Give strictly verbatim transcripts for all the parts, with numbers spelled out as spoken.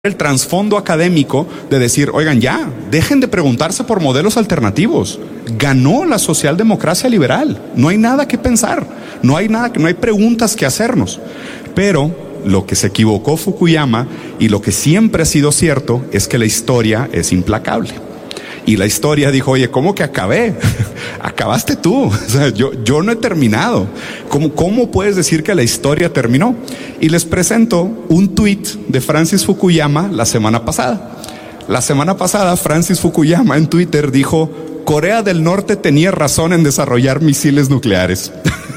el trasfondo académico de decir, oigan, ya, dejen de preguntarse por modelos alternativos. Ganó la socialdemocracia liberal. No hay nada que pensar. No hay nada, no hay preguntas que hacernos. Pero lo que se equivocó Fukuyama y lo que siempre ha sido cierto es que la historia es implacable. Y la historia dijo, oye, ¿cómo que acabé? Acabaste tú. O sea, yo, yo no he terminado. ¿Cómo, ¿Cómo puedes decir que la historia terminó? Y les presento un tuit de Francis Fukuyama la semana pasada. La semana pasada, Francis Fukuyama en Twitter dijo, Corea del Norte tenía razón en desarrollar misiles nucleares.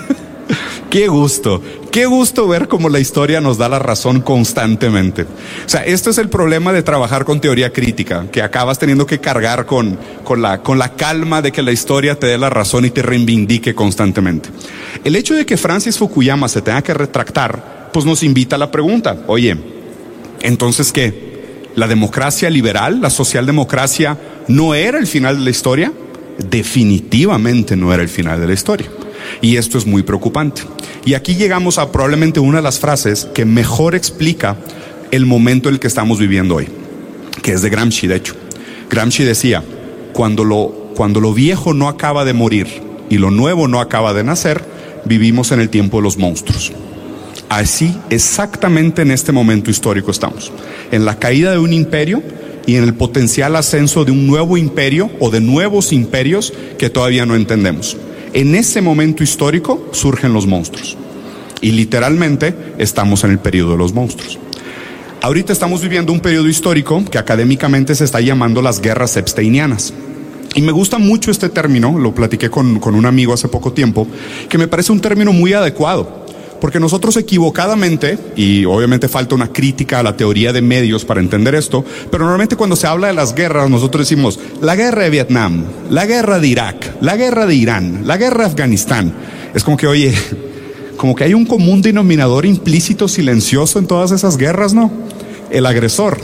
Qué gusto, qué gusto ver cómo la historia nos da la razón constantemente. O sea, esto es el problema de trabajar con teoría crítica, que acabas teniendo que cargar con, con, la, con la calma de que la historia te dé la razón y te reivindique constantemente. El hecho de que Francis Fukuyama se tenga que retractar, pues nos invita a la pregunta, oye, ¿entonces qué? ¿La democracia liberal, la socialdemocracia, no era el final de la historia? Definitivamente no era el final de la historia. Y esto es muy preocupante. Y aquí llegamos a probablemente una de las frases que mejor explica el momento en el que estamos viviendo hoy, que es de Gramsci, de hecho. Gramsci decía, cuando lo, cuando lo viejo no acaba de morir y lo nuevo no acaba de nacer, vivimos en el tiempo de los monstruos. Así, exactamente en este momento histórico estamos, en la caída de un imperio y en el potencial ascenso de un nuevo imperio o de nuevos imperios que todavía no entendemos. En ese momento histórico surgen los monstruos. Y literalmente estamos en el periodo de los monstruos. Ahorita estamos viviendo un periodo histórico que académicamente se está llamando las guerras epsteinianas. Y me gusta mucho este término, lo platiqué con, con un amigo hace poco tiempo, que me parece un término muy adecuado. Porque nosotros equivocadamente, y obviamente falta una crítica a la teoría de medios para entender esto, pero normalmente cuando se habla de las guerras, nosotros decimos la guerra de Vietnam, la guerra de Irak, la guerra de Irán, la guerra de Afganistán. Es como que, oye, como que hay un común denominador implícito, silencioso en todas esas guerras, ¿no? El agresor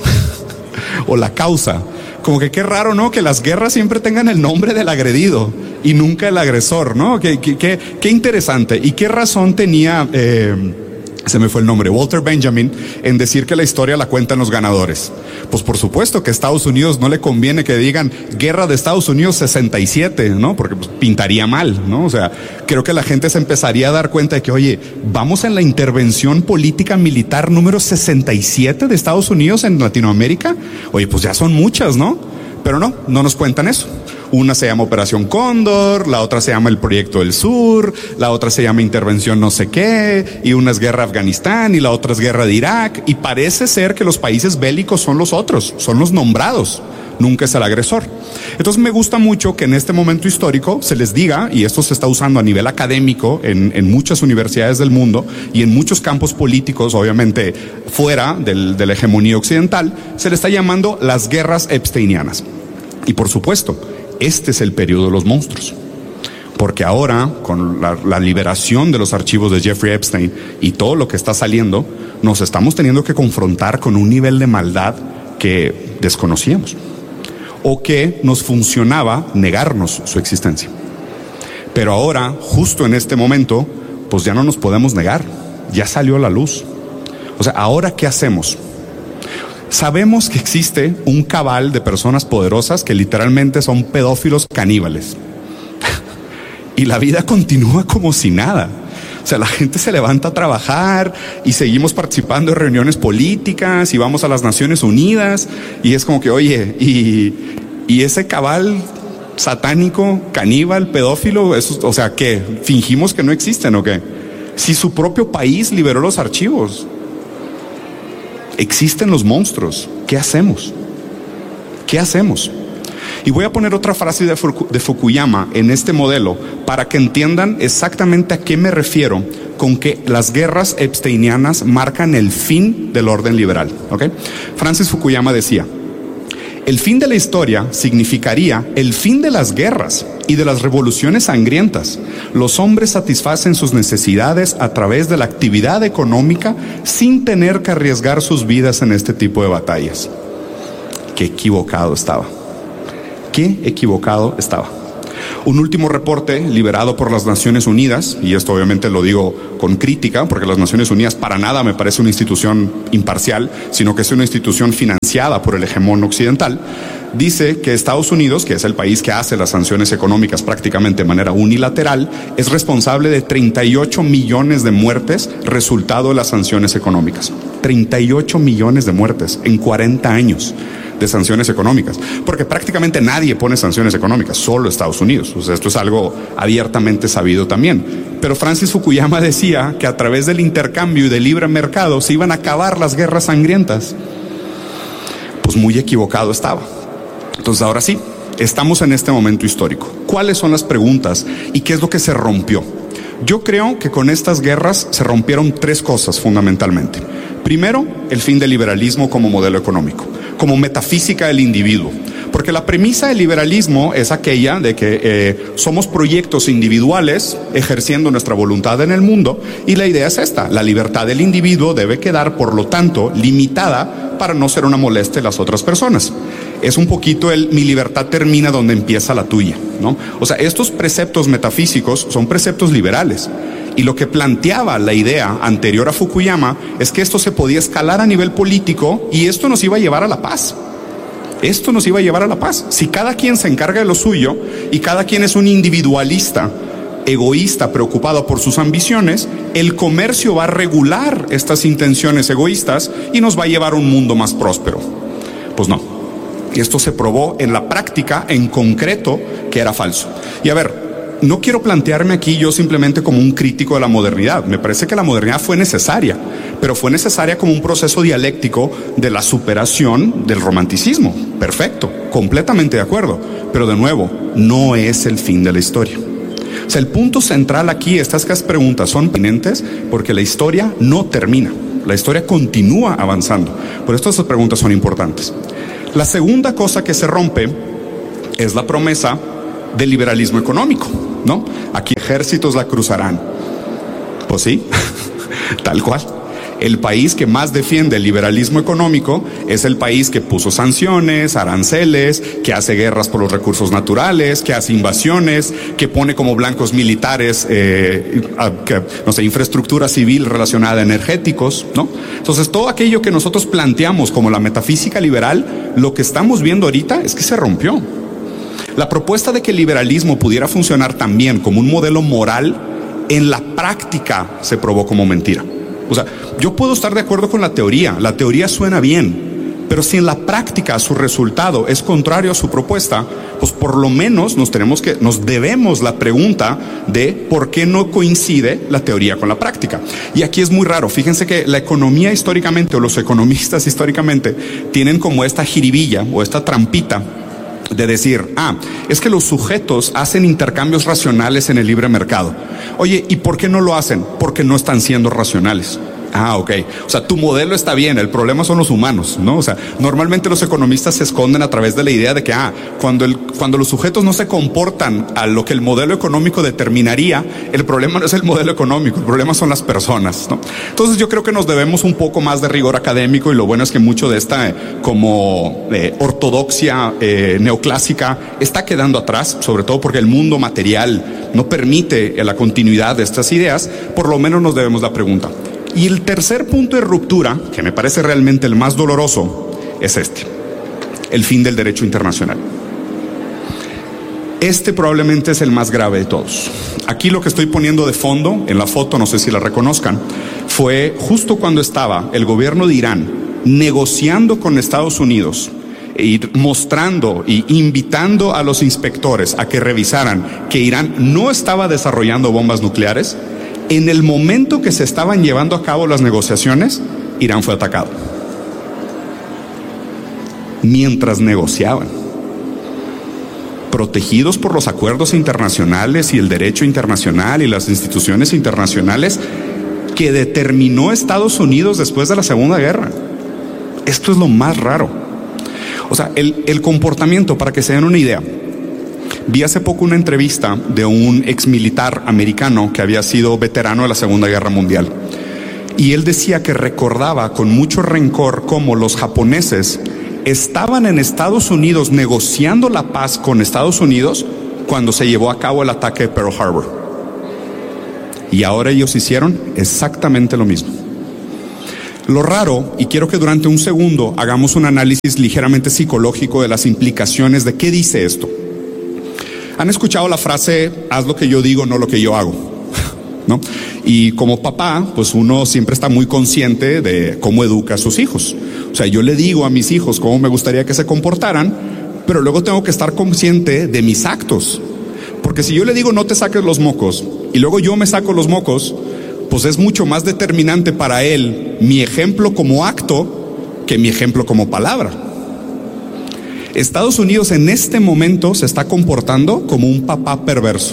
o la causa. Como que qué raro, ¿no? Que las guerras siempre tengan el nombre del agredido y nunca el agresor, ¿no? Qué, qué, qué, qué interesante. ¿Y qué razón tenía, eh, se me fue el nombre, Walter Benjamin, en decir que la historia la cuentan los ganadores? Pues por supuesto que a Estados Unidos no le conviene que digan guerra de Estados Unidos sesenta y siete, ¿no? Porque pues, pintaría mal, ¿no? O sea, creo que la gente se empezaría a dar cuenta de que, oye, vamos en la intervención política militar número sesenta y siete de Estados Unidos en Latinoamérica. Oye, pues ya son muchas, ¿no? Pero no, no nos cuentan eso. Una se llama Operación Cóndor, la otra se llama el Proyecto del Sur, la otra se llama Intervención no sé qué, y una es Guerra de Afganistán y la otra es Guerra de Irak, y parece ser que los países bélicos son los otros, son los nombrados, nunca es el agresor. Entonces me gusta mucho que en este momento histórico se les diga, y esto se está usando a nivel académico en, en muchas universidades del mundo y en muchos campos políticos, obviamente fuera del, de la hegemonía occidental, se le está llamando las guerras epsteinianas. Y por supuesto, este es el periodo de los monstruos. Porque ahora, con la, la liberación de los archivos de Jeffrey Epstein y todo lo que está saliendo, nos estamos teniendo que confrontar con un nivel de maldad que desconocíamos. O que nos funcionaba negarnos su existencia. Pero ahora, justo en este momento, pues ya no nos podemos negar. Ya salió a la luz. O sea, ¿ahora qué hacemos? Sabemos que existe un cabal de personas poderosas que literalmente son pedófilos caníbales. Y la vida continúa como si nada. O sea, la gente se levanta a trabajar y seguimos participando en reuniones políticas y vamos a las Naciones Unidas y es como que, oye, y, y ese cabal satánico, caníbal, pedófilo, eso, o sea, ¿qué? ¿Fingimos que no existen o qué? Si su propio país liberó los archivos. Existen los monstruos. ¿Qué hacemos? ¿Qué hacemos? Y voy a poner otra frase de, Fuku, de Fukuyama en este modelo para que entiendan exactamente a qué me refiero con que las guerras epsteinianas marcan el fin del orden liberal. ¿Okay? Francis Fukuyama decía, el fin de la historia significaría el fin de las guerras y de las revoluciones sangrientas. Los hombres satisfacen sus necesidades a través de la actividad económica sin tener que arriesgar sus vidas en este tipo de batallas. Qué equivocado estaba. Qué equivocado estaba. Un último reporte liberado por las Naciones Unidas, y esto obviamente lo digo con crítica, porque las Naciones Unidas para nada me parece una institución imparcial, sino que es una institución financiada por el hegemón occidental, dice que Estados Unidos, que es el país que hace las sanciones económicas prácticamente de manera unilateral, es responsable de treinta y ocho millones de muertes resultado de las sanciones económicas. treinta y ocho millones de muertes en cuarenta años de sanciones económicas, porque prácticamente nadie pone sanciones económicas, solo Estados Unidos. O sea, esto es algo abiertamente sabido también. Pero Francis Fukuyama decía que a través del intercambio y del libre mercado se iban a acabar las guerras sangrientas. Pues muy equivocado estaba. Entonces ahora sí, estamos en este momento histórico. ¿Cuáles son las preguntas y qué es lo que se rompió? Yo creo que con estas guerras se rompieron tres cosas fundamentalmente. Primero, el fin del liberalismo como modelo económico, como metafísica del individuo. Porque la premisa del liberalismo es aquella de que eh, somos proyectos individuales ejerciendo nuestra voluntad en el mundo, y la idea es esta: la libertad del individuo debe quedar, por lo tanto, limitada para no ser una molestia a las otras personas. Es un poquito el mi libertad termina donde empieza la tuya, ¿no? O sea, estos preceptos metafísicos son preceptos liberales. Y lo que planteaba la idea anterior a Fukuyama es que esto se podía escalar a nivel político y esto nos iba a llevar a la paz. Esto nos iba a llevar a la paz. Si cada quien se encarga de lo suyo y cada quien es un individualista, egoísta, preocupado por sus ambiciones, el comercio va a regular estas intenciones egoístas y nos va a llevar a un mundo más próspero. Pues no. Esto se probó en la práctica, en concreto, que era falso. Y a ver, no quiero plantearme aquí yo simplemente como un crítico de la modernidad. Me parece que la modernidad fue necesaria, pero fue necesaria como un proceso dialéctico de la superación del romanticismo. Perfecto, completamente de acuerdo. Pero de nuevo, no es el fin de la historia. O sea, el punto central aquí, estas preguntas son pertinentes porque la historia no termina. La historia continúa avanzando. Por eso estas preguntas son importantes. La segunda cosa que se rompe es la promesa del liberalismo económico, ¿no? Aquí ejércitos la cruzarán. Pues sí, tal cual. El país que más defiende el liberalismo económico es el país que puso sanciones, aranceles, que hace guerras por los recursos naturales, que hace invasiones, que pone como blancos militares, eh, a, que, no sé, infraestructura civil relacionada a energéticos, ¿no? Entonces, todo aquello que nosotros planteamos como la metafísica liberal, lo que estamos viendo ahorita es que se rompió. La propuesta de que el liberalismo pudiera funcionar también como un modelo moral, en la práctica se probó como mentira. O sea, yo puedo estar de acuerdo con la teoría, la teoría suena bien, pero si en la práctica su resultado es contrario a su propuesta, pues por lo menos nos tenemos que, nos debemos la pregunta de por qué no coincide la teoría con la práctica. Y aquí es muy raro, fíjense que la economía históricamente, o los economistas históricamente, tienen como esta jiribilla o esta trampita de decir, ah, es que los sujetos hacen intercambios racionales en el libre mercado. Oye, ¿y por qué no lo hacen? Porque no están siendo racionales. Ah, ok. O sea, tu modelo está bien, el problema son los humanos, ¿no? O sea, normalmente los economistas se esconden a través de la idea de que, ah, cuando, el, cuando los sujetos no se comportan a lo que el modelo económico determinaría, el problema no es el modelo económico, el problema son las personas, ¿no? Entonces yo creo que nos debemos un poco más de rigor académico, y lo bueno es que mucho de esta eh, como eh, ortodoxia eh, neoclásica está quedando atrás, sobre todo porque el mundo material no permite la continuidad de estas ideas. Por lo menos nos debemos la pregunta. Y el tercer punto de ruptura, que me parece realmente el más doloroso, es este: el fin del derecho internacional. Este probablemente es el más grave de todos. Aquí lo que estoy poniendo de fondo, en la foto, no sé si la reconozcan, fue justo cuando estaba el gobierno de Irán negociando con Estados Unidos y mostrando y invitando a los inspectores a que revisaran que Irán no estaba desarrollando bombas nucleares. En el momento que se estaban llevando a cabo las negociaciones, Irán fue atacado. Mientras negociaban, protegidos por los acuerdos internacionales y el derecho internacional y las instituciones internacionales que determinó Estados Unidos después de la Segunda Guerra. Esto es lo más raro. O sea, el, el comportamiento, para que se den una idea. Vi hace poco una entrevista de un exmilitar americano que había sido veterano de la Segunda Guerra Mundial. Y él decía que recordaba con mucho rencor cómo los japoneses estaban en Estados Unidos negociando la paz con Estados Unidos cuando se llevó a cabo el ataque de Pearl Harbor. Y ahora ellos hicieron exactamente lo mismo. Lo raro, y quiero que durante un segundo hagamos un análisis ligeramente psicológico de las implicaciones de qué dice esto. ¿Han escuchado la frase, haz lo que yo digo, no lo que yo hago? ¿No? Y como papá, pues uno siempre está muy consciente de cómo educa a sus hijos. O sea, yo le digo a mis hijos cómo me gustaría que se comportaran, pero luego tengo que estar consciente de mis actos. Porque si yo le digo no te saques los mocos, y luego yo me saco los mocos, pues es mucho más determinante para él mi ejemplo como acto que mi ejemplo como palabra. Estados Unidos en este momento se está comportando como un papá perverso,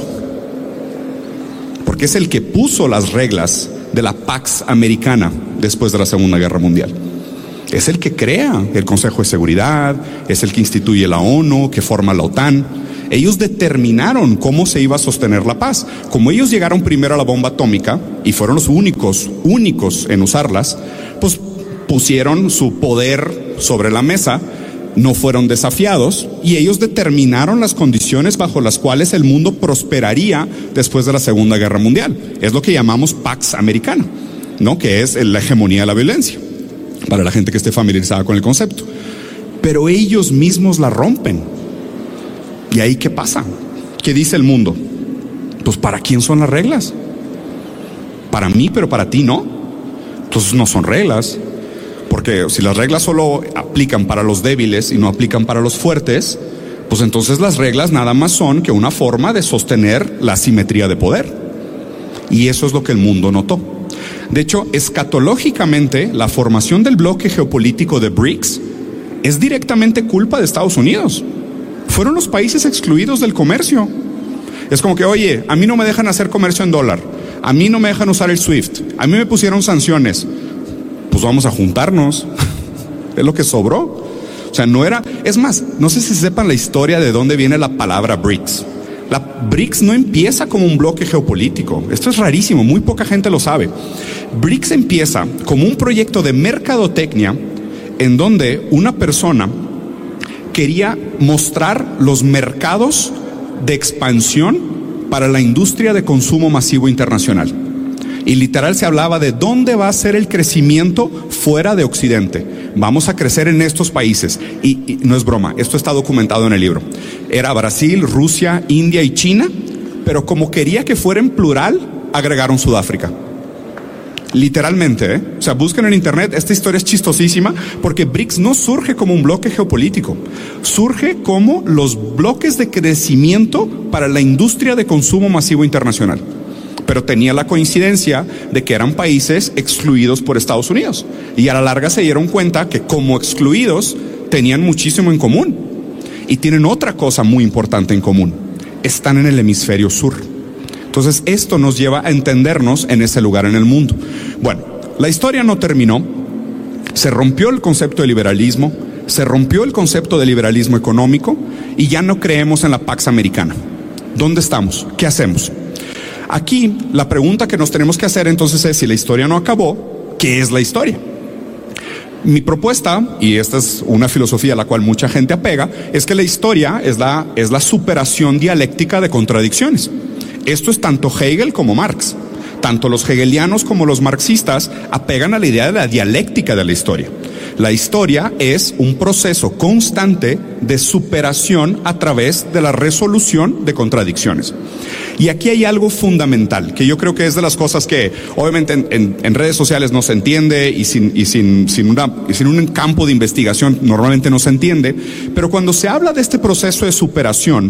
porque es el que puso las reglas de la Pax Americana después de la Segunda Guerra Mundial. Es el que crea el Consejo de Seguridad, es el que instituye la ONU, que forma la OTAN. Ellos determinaron cómo se iba a sostener la paz. Como ellos llegaron primero a la bomba atómica y fueron los únicos, únicos en usarlas, pues pusieron su poder sobre la mesa, no fueron desafiados y ellos determinaron las condiciones bajo las cuales el mundo prosperaría después de la Segunda Guerra Mundial. Es lo que llamamos Pax Americana, ¿no? Que es la hegemonía de la violencia, para la gente que esté familiarizada con el concepto. Pero ellos mismos la rompen. ¿Y ahí qué pasa? ¿Qué dice el mundo? Pues ¿para quién son las reglas? Para mí, pero para ti no. Entonces no son reglas. Porque si las reglas solo aplican para los débiles y no aplican para los fuertes, pues entonces las reglas nada más son que una forma de sostener la asimetría de poder. Y eso es lo que el mundo notó. De hecho, escatológicamente, la formación del bloque geopolítico de BRICS es directamente culpa de Estados Unidos. Fueron los países excluidos del comercio. Es como que, oye, a mí no me dejan hacer comercio en dólar, a mí no me dejan usar el SWIFT, a mí me pusieron sanciones. Pues vamos a juntarnos. Es lo que sobró. O sea, no era... Es más, no sé si sepan la historia de dónde viene la palabra BRICS. La BRICS no empieza como un bloque geopolítico. Esto es rarísimo, muy poca gente lo sabe. BRICS empieza como un proyecto de mercadotecnia en donde una persona quería mostrar los mercados de expansión para la industria de consumo masivo internacional. Y literal se hablaba de dónde va a ser el crecimiento fuera de Occidente. Vamos a crecer en estos países. Y, y no es broma, esto está documentado en el libro. Era Brasil, Rusia, India y China, pero como quería que fuera en plural, agregaron Sudáfrica. Literalmente, ¿eh? O sea, busquen en internet, esta historia es chistosísima, porque BRICS no surge como un bloque geopolítico, surge como los bloques de crecimiento para la industria de consumo masivo internacional. Pero tenía la coincidencia de que eran países excluidos por Estados Unidos. Y a la larga se dieron cuenta que como excluidos tenían muchísimo en común. Y tienen otra cosa muy importante en común. Están en el hemisferio sur. Entonces esto nos lleva a entendernos en ese lugar en el mundo. Bueno, la historia no terminó. Se rompió el concepto de liberalismo, se rompió el concepto de liberalismo económico y ya no creemos en la Pax Americana. ¿Dónde estamos? ¿Qué hacemos? Aquí la pregunta que nos tenemos que hacer entonces es, si la historia no acabó, ¿qué es la historia? Mi propuesta, y esta es una filosofía a la cual mucha gente apega, es que la historia es la, es la superación dialéctica de contradicciones. Esto es tanto Hegel como Marx. Tanto los hegelianos como los marxistas apegan a la idea de la dialéctica de la historia. La historia es un proceso constante de superación a través de la resolución de contradicciones. Y aquí hay algo fundamental, que yo creo que es de las cosas que obviamente en, en, en redes sociales no se entiende y, sin, y sin, sin, una, y sin un campo de investigación normalmente no se entiende, pero cuando se habla de este proceso de superación,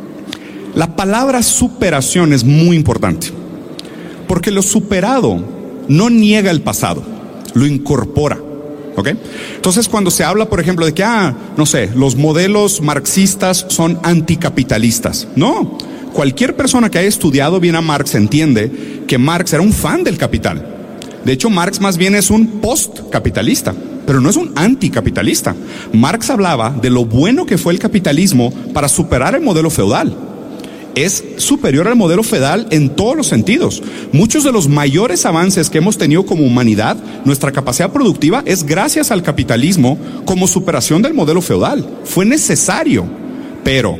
la palabra superación es muy importante, porque lo superado no niega el pasado, lo incorpora. ¿Ok? Entonces, cuando se habla, por ejemplo, de que, ah, no sé, los modelos marxistas son anticapitalistas. No, cualquier persona que haya estudiado bien a Marx entiende que Marx era un fan del capital. De hecho, Marx más bien es un postcapitalista, pero no es un anticapitalista. Marx hablaba de lo bueno que fue el capitalismo para superar el modelo feudal. Es superior al modelo feudal en todos los sentidos. Muchos de los mayores avances que hemos tenido como humanidad, nuestra capacidad productiva, es gracias al capitalismo como superación del modelo feudal. Fue necesario, pero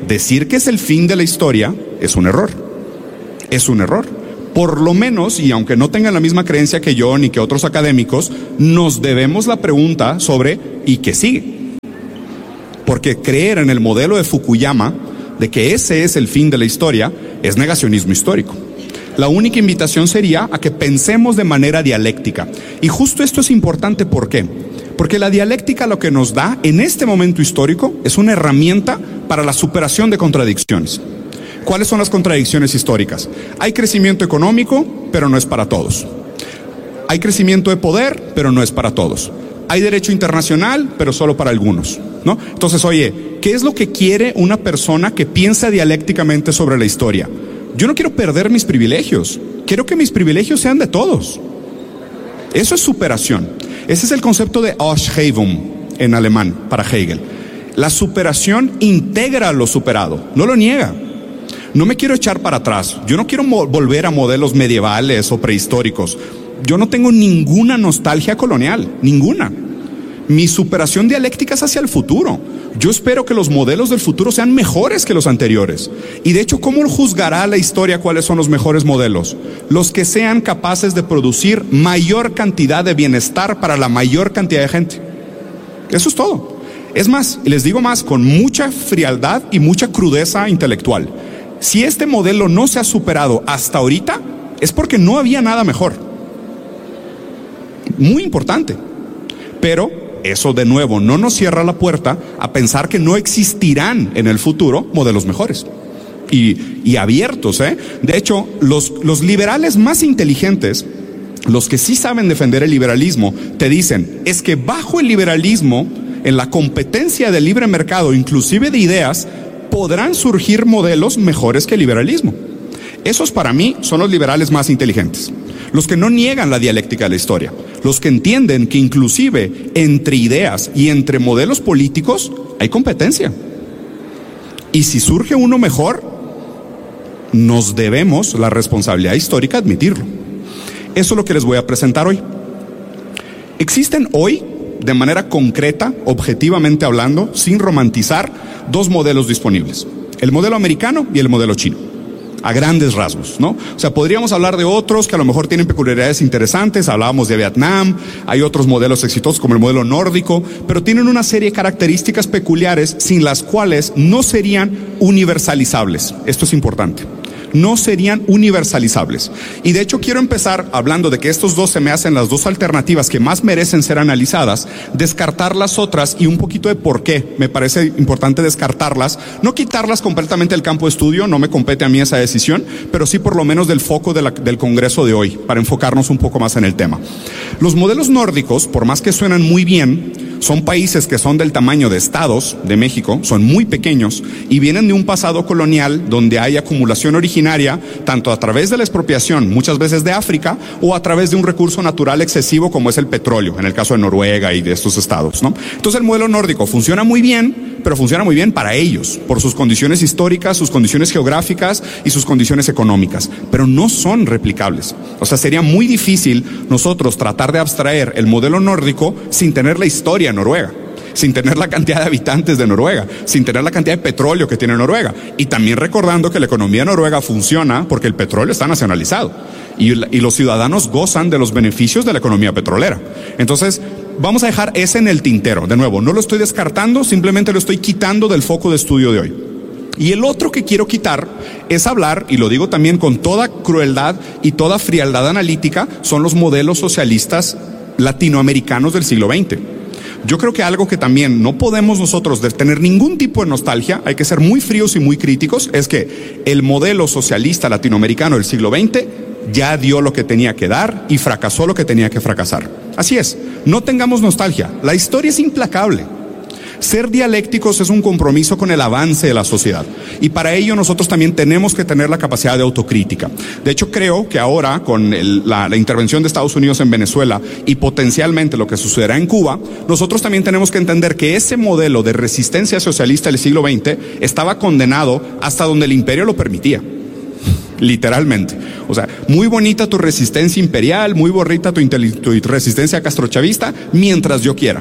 decir que es el fin de la historia es un error. Es un error. Por lo menos, y aunque no tengan la misma creencia que yo ni que otros académicos, nos debemos la pregunta sobre ¿y qué sigue? Porque creer en el modelo de Fukuyama, de que ese es el fin de la historia, es negacionismo histórico. La única invitación sería a que pensemos de manera dialéctica. Y justo esto es importante, ¿por qué? Porque la dialéctica lo que nos da en este momento histórico es una herramienta para la superación de contradicciones. ¿Cuáles son las contradicciones históricas? Hay crecimiento económico, pero no es para todos. Hay crecimiento de poder, pero no es para todos. Hay derecho internacional, pero solo para algunos, ¿no? Entonces, oye, ¿qué es lo que quiere una persona que piensa dialécticamente sobre la historia? Yo no quiero perder mis privilegios. Quiero que mis privilegios sean de todos. Eso es superación. Ese es el concepto de Ausheibung en alemán para Hegel. La superación integra lo superado, no lo niega. No me quiero echar para atrás. Yo no quiero volver a modelos medievales o prehistóricos. Yo no tengo ninguna nostalgia colonial, ninguna. Mi superación dialéctica es hacia el futuro. Yo espero que los modelos del futuro sean mejores que los anteriores. Y de hecho, ¿cómo juzgará la historia cuáles son los mejores modelos? Los que sean capaces de producir mayor cantidad de bienestar para la mayor cantidad de gente. Eso es todo. Es más, y les digo más, con mucha frialdad y mucha crudeza intelectual. Si este modelo no se ha superado hasta ahorita, es porque no había nada mejor. Muy importante. Pero eso de nuevo no nos cierra la puerta a pensar que no existirán en el futuro modelos mejores. Y, y abiertos, ¿eh? De hecho, los, los liberales más inteligentes, los que sí saben defender el liberalismo, te dicen, es que bajo el liberalismo, en la competencia del libre mercado, inclusive de ideas, podrán surgir modelos mejores que el liberalismo. Esos para mí son los liberales más inteligentes. Los que no niegan la dialéctica de la historia. Los que entienden que inclusive entre ideas y entre modelos políticos hay competencia. Y si surge uno mejor, nos debemos la responsabilidad histórica admitirlo. Eso es lo que les voy a presentar hoy. Existen hoy, de manera concreta, objetivamente hablando, sin romantizar, dos modelos disponibles. El modelo americano y el modelo chino. A grandes rasgos, ¿no? O sea, podríamos hablar de otros que a lo mejor tienen peculiaridades interesantes. Hablábamos de Vietnam, hay otros modelos exitosos como el modelo nórdico, pero tienen una serie de características peculiares sin las cuales no serían universalizables. Esto es importante. No serían universalizables. Y de hecho quiero empezar hablando de que estos dos se me hacen las dos alternativas que más merecen ser analizadas, descartar las otras y un poquito de por qué me parece importante descartarlas, no quitarlas completamente del campo de estudio, no me compete a mí esa decisión, pero sí por lo menos del foco de la, del Congreso de hoy, para enfocarnos un poco más en el tema. Los modelos nórdicos, por más que suenan muy bien, son países que son del tamaño de estados de México, son muy pequeños y vienen de un pasado colonial donde hay acumulación originaria, tanto a través de la expropiación, muchas veces de África, o a través de un recurso natural excesivo como es el petróleo, en el caso de Noruega y de estos estados, ¿no? Entonces el modelo nórdico funciona muy bien, pero funciona muy bien para ellos, por sus condiciones históricas, sus condiciones geográficas y sus condiciones económicas, pero no son replicables. O sea, sería muy difícil nosotros tratar de abstraer el modelo nórdico sin tener la historia de Noruega, sin tener la cantidad de habitantes de Noruega, sin tener la cantidad de petróleo que tiene Noruega. Y también recordando que la economía de Noruega funciona porque el petróleo está nacionalizado y, y los ciudadanos gozan de los beneficios de la economía petrolera. Entonces, vamos a dejar ese en el tintero. De nuevo, no lo estoy descartando, simplemente lo estoy quitando del foco de estudio de hoy. Y el otro que quiero quitar es hablar, y lo digo también con toda crueldad y toda frialdad analítica, son los modelos socialistas latinoamericanos del siglo veinte. Yo creo que algo que también no podemos nosotros tener ningún tipo de nostalgia, hay que ser muy fríos y muy críticos, es que el modelo socialista latinoamericano del siglo veinte ya dio lo que tenía que dar y fracasó lo que tenía que fracasar. Así es, no tengamos nostalgia, la historia es implacable. Ser dialécticos es un compromiso con el avance de la sociedad y para ello nosotros también tenemos que tener la capacidad de autocrítica. De hecho, creo que ahora con el, la, la intervención de Estados Unidos en Venezuela y potencialmente lo que sucederá en Cuba, nosotros también tenemos que entender que ese modelo de resistencia socialista del siglo veinte estaba condenado hasta donde el imperio lo permitía. Literalmente. O sea, muy bonita tu resistencia imperial, muy bonita tu, tu resistencia castrochavista, mientras yo quiera.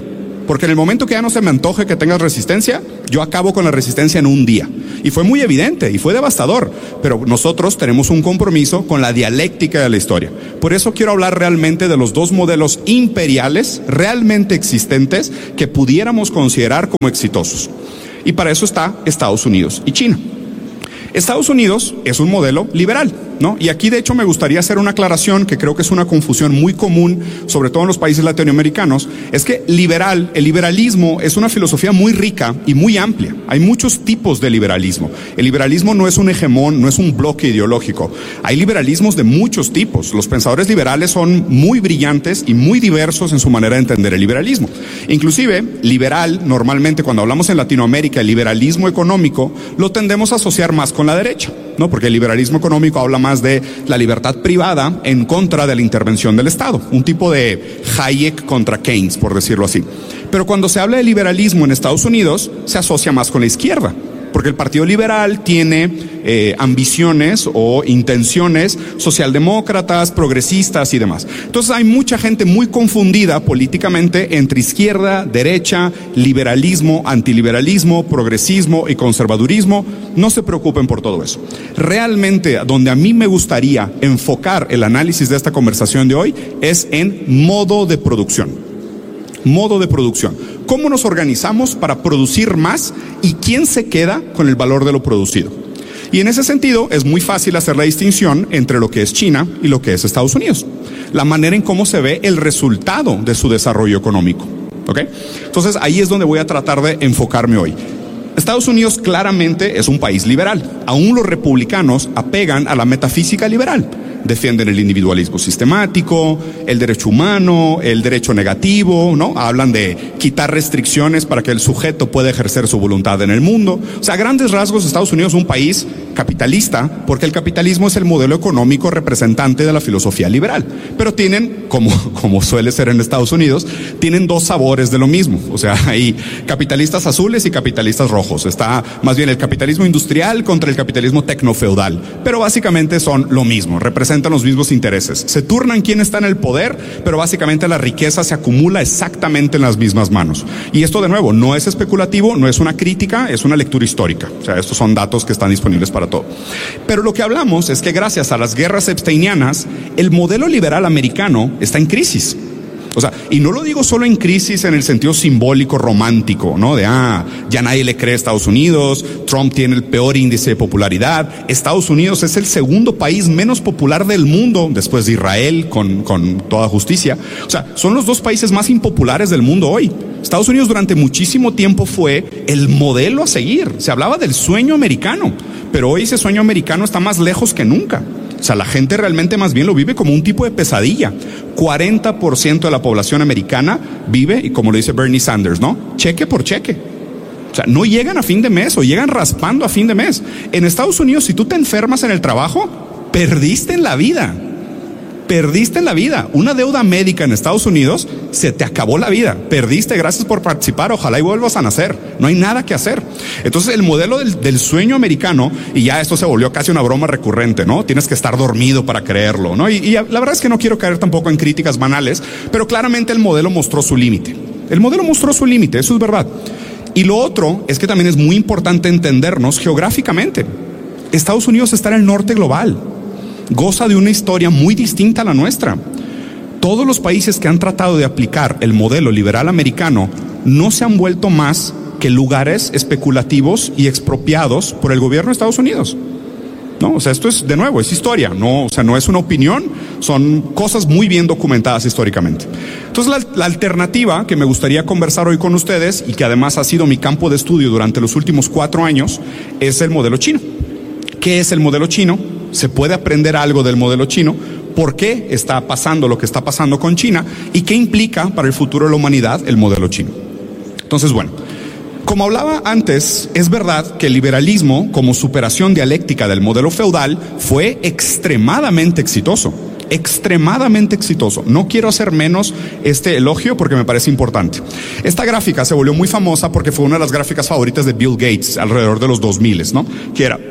porque en el momento que ya no se me antoje que tengas resistencia, yo acabo con la resistencia en un día. Y fue muy evidente y fue devastador, pero nosotros tenemos un compromiso con la dialéctica de la historia. Por eso quiero hablar realmente de los dos modelos imperiales realmente existentes que pudiéramos considerar como exitosos. Y para eso está Estados Unidos y China. Estados Unidos es un modelo liberal, ¿no? Y aquí de hecho me gustaría hacer una aclaración que creo que es una confusión muy común, sobre todo en los países latinoamericanos, es que liberal, el liberalismo es una filosofía muy rica y muy amplia. Hay muchos tipos de liberalismo. El liberalismo no es un hegemón, no es un bloque ideológico. Hay liberalismos de muchos tipos. Los pensadores liberales son muy brillantes y muy diversos en su manera de entender el liberalismo. Inclusive, liberal, normalmente cuando hablamos en Latinoamérica, el liberalismo económico, lo tendemos a asociar más con la derecha, ¿no? Porque el liberalismo económico habla más de la libertad privada en contra de la intervención del Estado, un tipo de Hayek contra Keynes, por decirlo así. Pero cuando se habla de liberalismo en Estados Unidos, se asocia más con la izquierda, porque el Partido Liberal tiene eh, ambiciones o intenciones socialdemócratas, progresistas y demás. Entonces hay mucha gente muy confundida políticamente entre izquierda, derecha, liberalismo, antiliberalismo, progresismo y conservadurismo. No se preocupen por todo eso. Realmente, donde a mí me gustaría enfocar el análisis de esta conversación de hoy es en modo de producción. Modo de producción. ¿Cómo nos organizamos para producir más y quién se queda con el valor de lo producido? Y en ese sentido es muy fácil hacer la distinción entre lo que es China y lo que es Estados Unidos. La manera en cómo se ve el resultado de su desarrollo económico. ¿Ok? Entonces ahí es donde voy a tratar de enfocarme hoy. Estados Unidos claramente es un país liberal. Aún los republicanos apegan a la metafísica liberal. Defienden el individualismo sistemático, el derecho humano, el derecho negativo, ¿no? Hablan de quitar restricciones para que el sujeto pueda ejercer su voluntad en el mundo. O sea, a grandes rasgos, Estados Unidos es un país capitalista, porque el capitalismo es el modelo económico representante de la filosofía liberal. Pero tienen, como, como suele ser en Estados Unidos, tienen dos sabores de lo mismo. O sea, hay capitalistas azules y capitalistas rojos. Está más bien el capitalismo industrial contra el capitalismo tecnofeudal. Pero básicamente son lo mismo, representan los mismos intereses. Se turnan quién está en el poder, pero básicamente la riqueza se acumula exactamente en las mismas manos. Y esto, de nuevo, no es especulativo, no es una crítica, es una lectura histórica. O sea, estos son datos que están disponibles para todo. Pero lo que hablamos es que gracias a las guerras epsteinianas, el modelo liberal americano está en crisis. O sea, y no lo digo solo en crisis en el sentido simbólico romántico, ¿no? De, ah, ya nadie le cree a Estados Unidos, Trump tiene el peor índice de popularidad, Estados Unidos es el segundo país menos popular del mundo, después de Israel, con, con toda justicia. O sea, son los dos países más impopulares del mundo hoy. Estados Unidos durante muchísimo tiempo fue el modelo a seguir. Se hablaba del sueño americano, pero hoy ese sueño americano está más lejos que nunca. O sea, la gente realmente más bien lo vive como un tipo de pesadilla. cuarenta por ciento de la población americana vive, y como lo dice Bernie Sanders, ¿no? Cheque por cheque. O sea, no llegan a fin de mes o llegan raspando a fin de mes. En Estados Unidos, si tú te enfermas en el trabajo, perdiste en la vida. Perdiste en la vida. Una deuda médica en Estados Unidos, se te acabó la vida. Perdiste, gracias por participar, ojalá y vuelvas a nacer. No hay nada que hacer. Entonces el modelo del, del sueño americano, y ya esto se volvió casi una broma recurrente, ¿no? Tienes que estar dormido para creerlo, ¿no? Y, y la verdad es que no quiero caer tampoco en críticas banales, pero claramente el modelo mostró su límite. El modelo mostró su límite, eso es verdad. Y lo otro es que también es muy importante entendernos geográficamente. Estados Unidos está en el norte global. Goza de una historia muy distinta a la nuestra. Todos los países que han tratado de aplicar el modelo liberal americano no se han vuelto más que lugares especulativos y expropiados por el gobierno de Estados Unidos. No, o sea, esto es, de nuevo, es historia, no, o sea, no es una opinión, son cosas muy bien documentadas históricamente. Entonces, la, la alternativa que me gustaría conversar hoy con ustedes, y que además ha sido mi campo de estudio durante los últimos cuatro años, es el modelo chino. ¿Qué es el modelo chino? ¿Se puede aprender algo del modelo chino? ¿Por qué está pasando lo que está pasando con China? ¿Y qué implica para el futuro de la humanidad el modelo chino? Entonces, bueno, como hablaba antes, es verdad que el liberalismo, como superación dialéctica del modelo feudal, fue extremadamente exitoso. Extremadamente exitoso. No quiero hacer menos este elogio porque me parece importante. Esta gráfica se volvió muy famosa porque fue una de las gráficas favoritas de Bill Gates alrededor de los dos mil, ¿no? Que era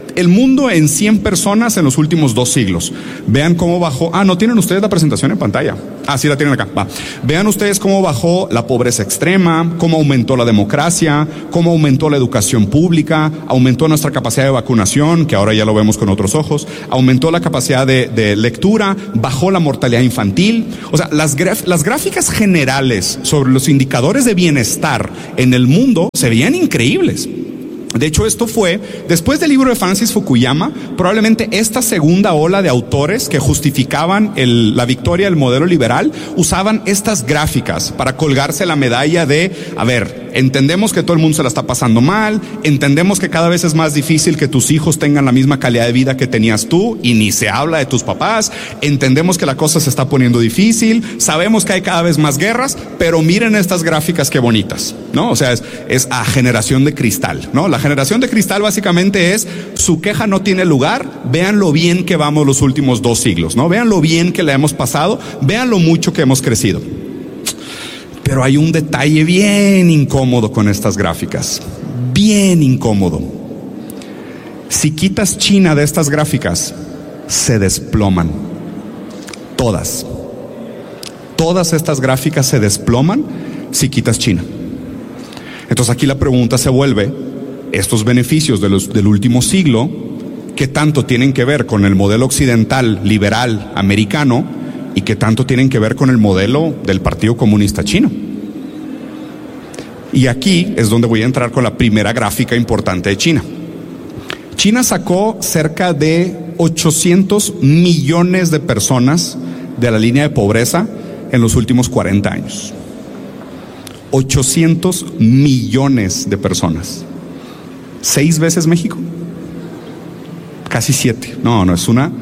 el mundo en cien personas en los últimos dos siglos. Vean cómo bajó. Ah, ¿no tienen ustedes la presentación en pantalla? Ah, sí la tienen acá. Va. Vean ustedes cómo bajó la pobreza extrema, cómo aumentó la democracia, cómo aumentó la educación pública, aumentó nuestra capacidad de vacunación, que ahora ya lo vemos con otros ojos, aumentó la capacidad de, de lectura, bajó la mortalidad infantil. O sea, las, graf, las gráficas generales sobre los indicadores de bienestar en el mundo se veían increíbles. De hecho, esto fue, después del libro de Francis Fukuyama, probablemente esta segunda ola de autores que justificaban el, la victoria del modelo liberal, usaban estas gráficas para colgarse la medalla de, a ver, entendemos que todo el mundo se la está pasando mal, entendemos que cada vez es más difícil que tus hijos tengan la misma calidad de vida que tenías tú, y ni se habla de tus papás, entendemos que la cosa se está poniendo difícil, sabemos que hay cada vez más guerras, pero miren estas gráficas qué bonitas, ¿no? O sea, es, es a generación de cristal, ¿no? La generación de cristal básicamente es, su queja no tiene lugar, vean lo bien que vamos los últimos dos siglos, ¿no? Vean lo bien que la hemos pasado, vean lo mucho que hemos crecido. Pero hay un detalle bien incómodo con estas gráficas, bien incómodo. Si quitas China de estas gráficas, se desploman. Todas. Todas estas gráficas se desploman si quitas China. Entonces aquí la pregunta se vuelve, estos beneficios de los, del último siglo, ¿qué tanto tienen que ver con el modelo occidental liberal americano y qué tanto tienen que ver con el modelo del Partido Comunista Chino? Y aquí es donde voy a entrar con la primera gráfica importante de China. China sacó cerca de ochocientos millones de personas de la línea de pobreza en los últimos cuarenta años. ochocientos millones de personas. ¿Seis veces México? Casi siete. No, no, es una...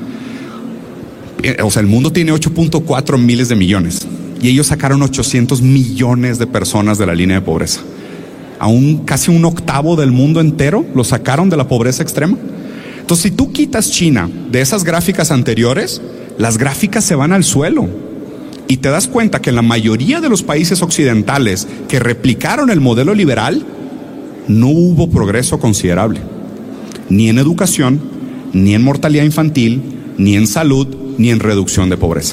O sea, el mundo tiene ocho punto cuatro miles de millones. Y ellos sacaron ochocientos millones de personas de la línea de pobreza. A un, casi un octavo del mundo entero lo sacaron de la pobreza extrema. Entonces, si tú quitas China de esas gráficas anteriores, las gráficas se van al suelo. Y te das cuenta que en la mayoría de los países occidentales que replicaron el modelo liberal, no hubo progreso considerable. Ni en educación, ni en mortalidad infantil, ni en salud, ni en reducción de pobreza.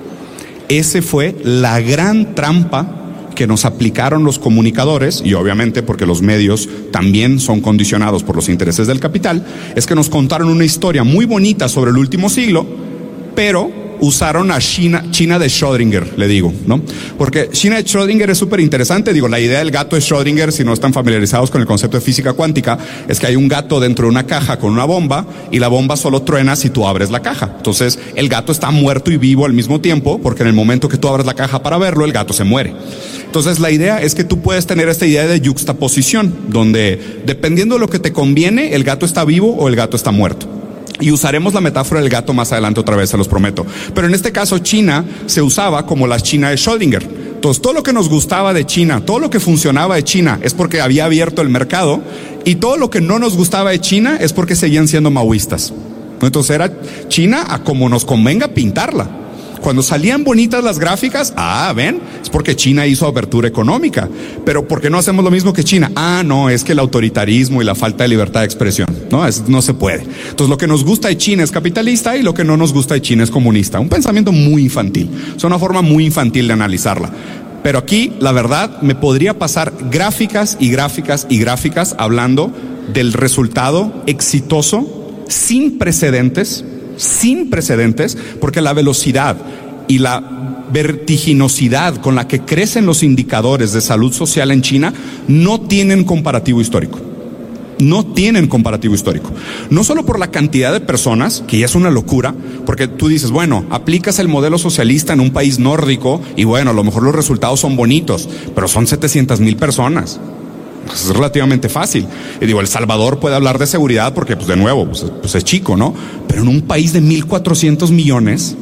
Ese fue la gran trampa que nos aplicaron los comunicadores, y obviamente porque los medios también son condicionados por los intereses del capital, es que nos contaron una historia muy bonita sobre el último siglo, pero usaron a China, China de Schrödinger, le digo, ¿no? Porque China de Schrödinger es súper interesante. Digo, la idea del gato de Schrödinger, si no están familiarizados con el concepto de física cuántica, es que hay un gato dentro de una caja con una bomba, y la bomba solo truena si tú abres la caja. Entonces, el gato está muerto y vivo al mismo tiempo, porque en el momento que tú abres la caja para verlo, el gato se muere. Entonces, la idea es que tú puedes tener esta idea de yuxtaposición, donde dependiendo de lo que te conviene, el gato está vivo o el gato está muerto. Y usaremos la metáfora del gato más adelante otra vez, se los prometo. Pero en este caso China se usaba como la China de Schrödinger. Entonces todo lo que nos gustaba de China, todo lo que funcionaba de China es porque había abierto el mercado, y todo lo que no nos gustaba de China es porque seguían siendo maoístas. Entonces era China a como nos convenga pintarla. Cuando salían bonitas las gráficas, ah, ven, es porque China hizo apertura económica. Pero ¿por qué no hacemos lo mismo que China? Ah, no, es que el autoritarismo y la falta de libertad de expresión, no, es, no se puede. Entonces lo que nos gusta de China es capitalista y lo que no nos gusta de China es comunista. Un pensamiento muy infantil, es una forma muy infantil de analizarla. Pero aquí, la verdad, me podría pasar gráficas y gráficas y gráficas hablando del resultado exitoso, sin precedentes, sin precedentes, porque la velocidad y la vertiginosidad con la que crecen los indicadores de salud social en China no tienen comparativo histórico. No tienen comparativo histórico. No solo por la cantidad de personas, que ya es una locura, porque tú dices, bueno, aplicas el modelo socialista en un país nórdico y bueno, a lo mejor los resultados son bonitos, pero son setecientas mil personas. Es relativamente fácil. Y digo, El Salvador puede hablar de seguridad porque, pues de nuevo, pues, pues es chico, ¿no? Pero en un país de mil cuatrocientos millones,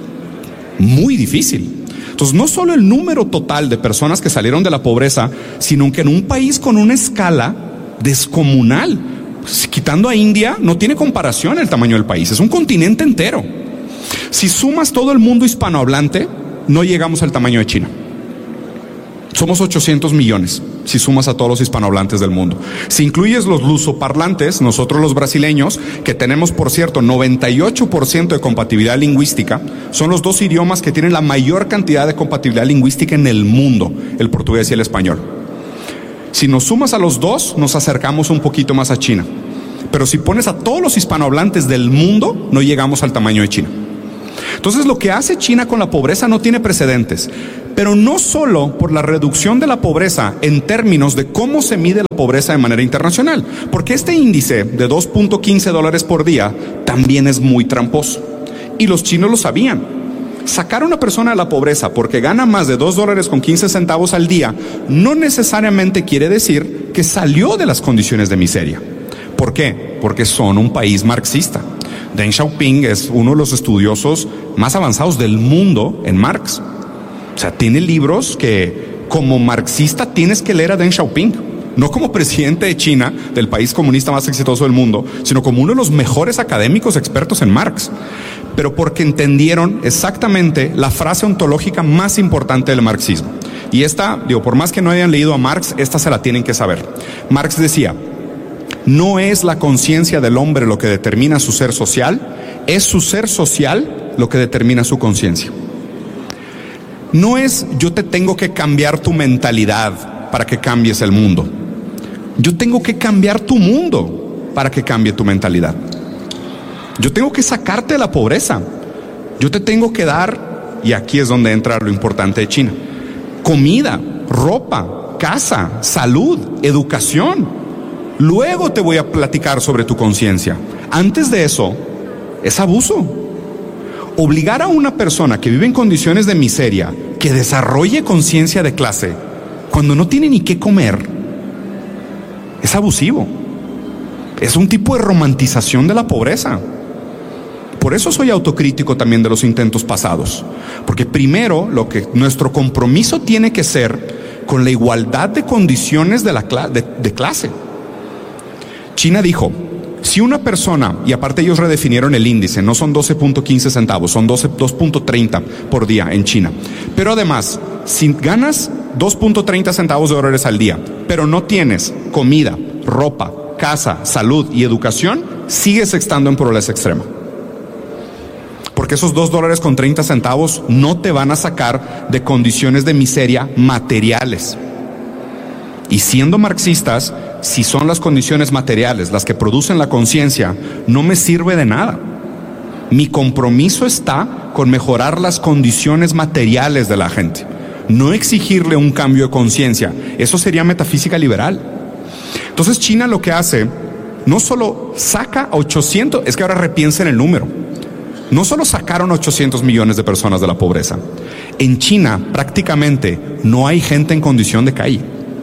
muy difícil. Entonces, no solo el número total de personas que salieron de la pobreza, sino que en un país con una escala descomunal, pues, quitando a India, no tiene comparación el tamaño del país. Es un continente entero. Si sumas todo el mundo hispanohablante, no llegamos al tamaño de China. Somos ochocientos millones, si sumas a todos los hispanohablantes del mundo. Si incluyes los lusoparlantes, nosotros los brasileños, que tenemos, por cierto, noventa y ocho por ciento de compatibilidad lingüística, son los dos idiomas que tienen la mayor cantidad de compatibilidad lingüística en el mundo, el portugués y el español. Si nos sumas a los dos, nos acercamos un poquito más a China. Pero si pones a todos los hispanohablantes del mundo, no llegamos al tamaño de China. Entonces, lo que hace China con la pobreza no tiene precedentes, pero no solo por la reducción de la pobreza en términos de cómo se mide la pobreza de manera internacional, porque este índice de dos punto quince dólares por día también es muy tramposo, y los chinos lo sabían. Sacar a una persona de la pobreza porque gana más de dos dólares con quince centavos al día no necesariamente quiere decir que salió de las condiciones de miseria. ¿Por qué? Porque son un país marxista. Deng Xiaoping es uno de los estudiosos más avanzados del mundo en Marx. O sea, tiene libros que como marxista tienes que leer a Deng Xiaoping, no como presidente de China, del país comunista más exitoso del mundo, sino como uno de los mejores académicos expertos en Marx, pero porque entendieron exactamente la frase ontológica más importante del marxismo. Y esta, digo, por más que no hayan leído a Marx, esta se la tienen que saber. Marx decía: no es la conciencia del hombre lo que determina su ser social, es su ser social lo que determina su conciencia. No es yo te tengo que cambiar tu mentalidad para que cambies el mundo. Yo tengo que cambiar tu mundo para que cambie tu mentalidad. Yo tengo que sacarte de la pobreza. Yo te tengo que dar, y aquí es donde entra lo importante de China, comida, ropa, casa, salud, educación. Luego te voy a platicar sobre tu conciencia. Antes de eso, es abuso. Obligar a una persona que vive en condiciones de miseria que desarrolle conciencia de clase cuando no tiene ni qué comer es abusivo. Es un tipo de romantización de la pobreza. Por eso soy autocrítico también de los intentos pasados. Porque primero, lo que nuestro compromiso tiene que ser con la igualdad de condiciones de, la cla- de, de clase. China dijo, si una persona, y aparte ellos redefinieron el índice, no son doce punto quince centavos, son dos punto treinta por día en China. Pero además, si ganas dos punto treinta centavos de dólares al día, pero no tienes comida, ropa, casa, salud y educación, sigues estando en pobreza extrema. Porque esos dos dólares con treinta centavos no te van a sacar de condiciones de miseria materiales. Y siendo marxistas, si son las condiciones materiales las que producen la conciencia, no me sirve de nada. Mi compromiso está con mejorar las condiciones materiales de la gente, no exigirle un cambio de conciencia. Eso sería metafísica liberal. Entonces China lo que hace, no solo saca ochocientos, es que ahora repiensen el número, no solo sacaron ochocientos millones de personas de la pobreza. En China prácticamente no hay gente en condición de calle.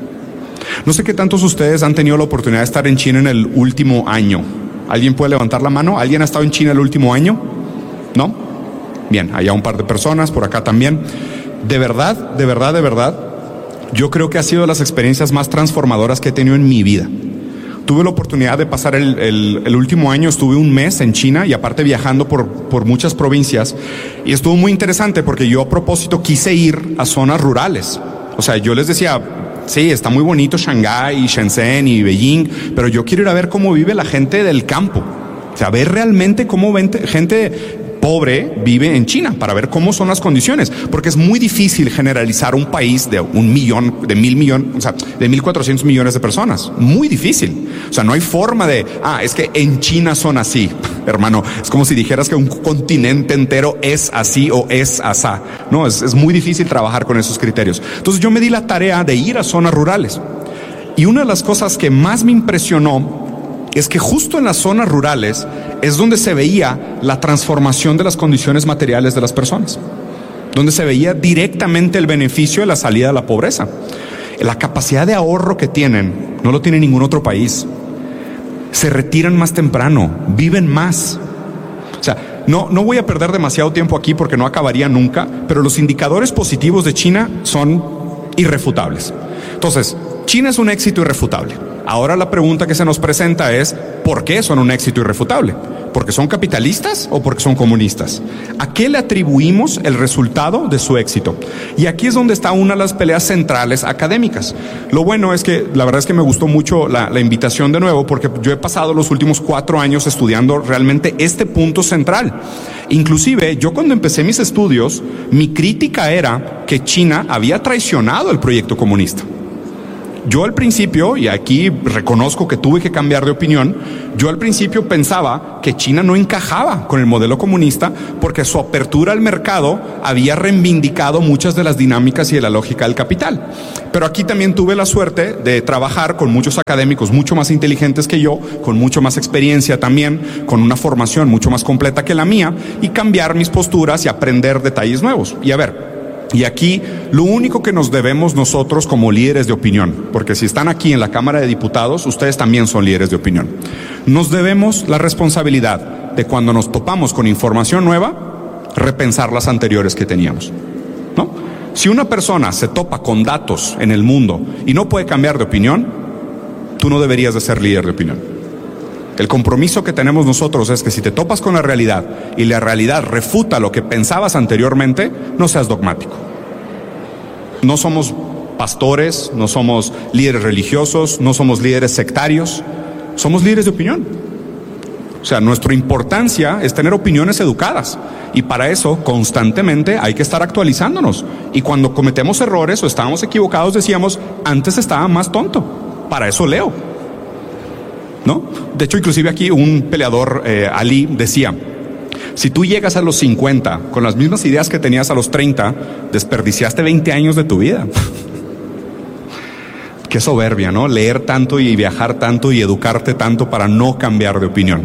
No sé qué tantos ustedes han tenido la oportunidad de estar en China en el último año. ¿Alguien puede levantar la mano? ¿Alguien ha estado en China el último año? ¿No? Bien, allá un par de personas, por acá también. De verdad, de verdad, de verdad, yo creo que ha sido de las experiencias más transformadoras que he tenido en mi vida. Tuve la oportunidad de pasar el, el, el último año, estuve un mes en China y aparte viajando por, por muchas provincias, y estuvo muy interesante porque yo a propósito quise ir a zonas rurales. O sea, yo les decía, sí, está muy bonito Shanghái y Shenzhen y Beijing, pero yo quiero ir a ver cómo vive la gente del campo. O sea, ver realmente cómo gente pobre vive en China, para ver cómo son las condiciones, porque es muy difícil generalizar un país de un millón, de mil millones, o sea, de mil cuatrocientos millones de personas. Muy difícil. O sea, no hay forma de, ah, es que en China son así. Hermano, es como si dijeras que un continente entero es así o es asá. No, es, es muy difícil trabajar con esos criterios. Entonces yo me di la tarea de ir a zonas rurales. Y una de las cosas que más me impresionó es que justo en las zonas rurales es donde se veía la transformación de las condiciones materiales de las personas, donde se veía directamente el beneficio de la salida de la pobreza. La capacidad de ahorro que tienen no lo tiene ningún otro país. Se retiran más temprano, viven más. O sea, no, no voy a perder demasiado tiempo aquí porque no acabaría nunca, pero los indicadores positivos de China son irrefutables. Entonces, China es un éxito irrefutable. Ahora la pregunta que se nos presenta es, ¿por qué son un éxito irrefutable? ¿Porque son capitalistas o porque son comunistas? ¿A qué le atribuimos el resultado de su éxito? Y aquí es donde está una de las peleas centrales académicas. Lo bueno es que la verdad es que me gustó mucho la, la invitación de nuevo, porque yo he pasado los últimos cuatro años estudiando realmente este punto central. Inclusive yo cuando empecé mis estudios, mi crítica era que China había traicionado el proyecto comunista. Yo al principio, y aquí reconozco que tuve que cambiar de opinión, yo al principio pensaba que China no encajaba con el modelo comunista porque su apertura al mercado había reivindicado muchas de las dinámicas y de la lógica del capital. Pero aquí también tuve la suerte de trabajar con muchos académicos mucho más inteligentes que yo, con mucho más experiencia también, con una formación mucho más completa que la mía, y cambiar mis posturas y aprender detalles nuevos. Y a ver, y aquí lo único que nos debemos nosotros como líderes de opinión, porque si están aquí en la Cámara de Diputados, ustedes también son líderes de opinión, nos debemos la responsabilidad de cuando nos topamos con información nueva, repensar las anteriores que teníamos, ¿no? Si una persona se topa con datos en el mundo y no puede cambiar de opinión, tú no deberías de ser líder de opinión. El compromiso que tenemos nosotros es que si te topas con la realidad y la realidad refuta lo que pensabas anteriormente, no seas dogmático. No somos pastores, no somos líderes religiosos, no somos líderes sectarios, somos líderes de opinión. O sea, nuestra importancia es tener opiniones educadas, y para eso constantemente hay que estar actualizándonos. Y cuando cometemos errores o estábamos equivocados decíamos, antes estaba más tonto, para eso leo, ¿no? De hecho, inclusive aquí un peleador, eh, Ali, decía, si tú llegas a los cincuenta con las mismas ideas que tenías a los treinta, desperdiciaste veinte años de tu vida. Qué soberbia, ¿no? Leer tanto y viajar tanto y educarte tanto para no cambiar de opinión.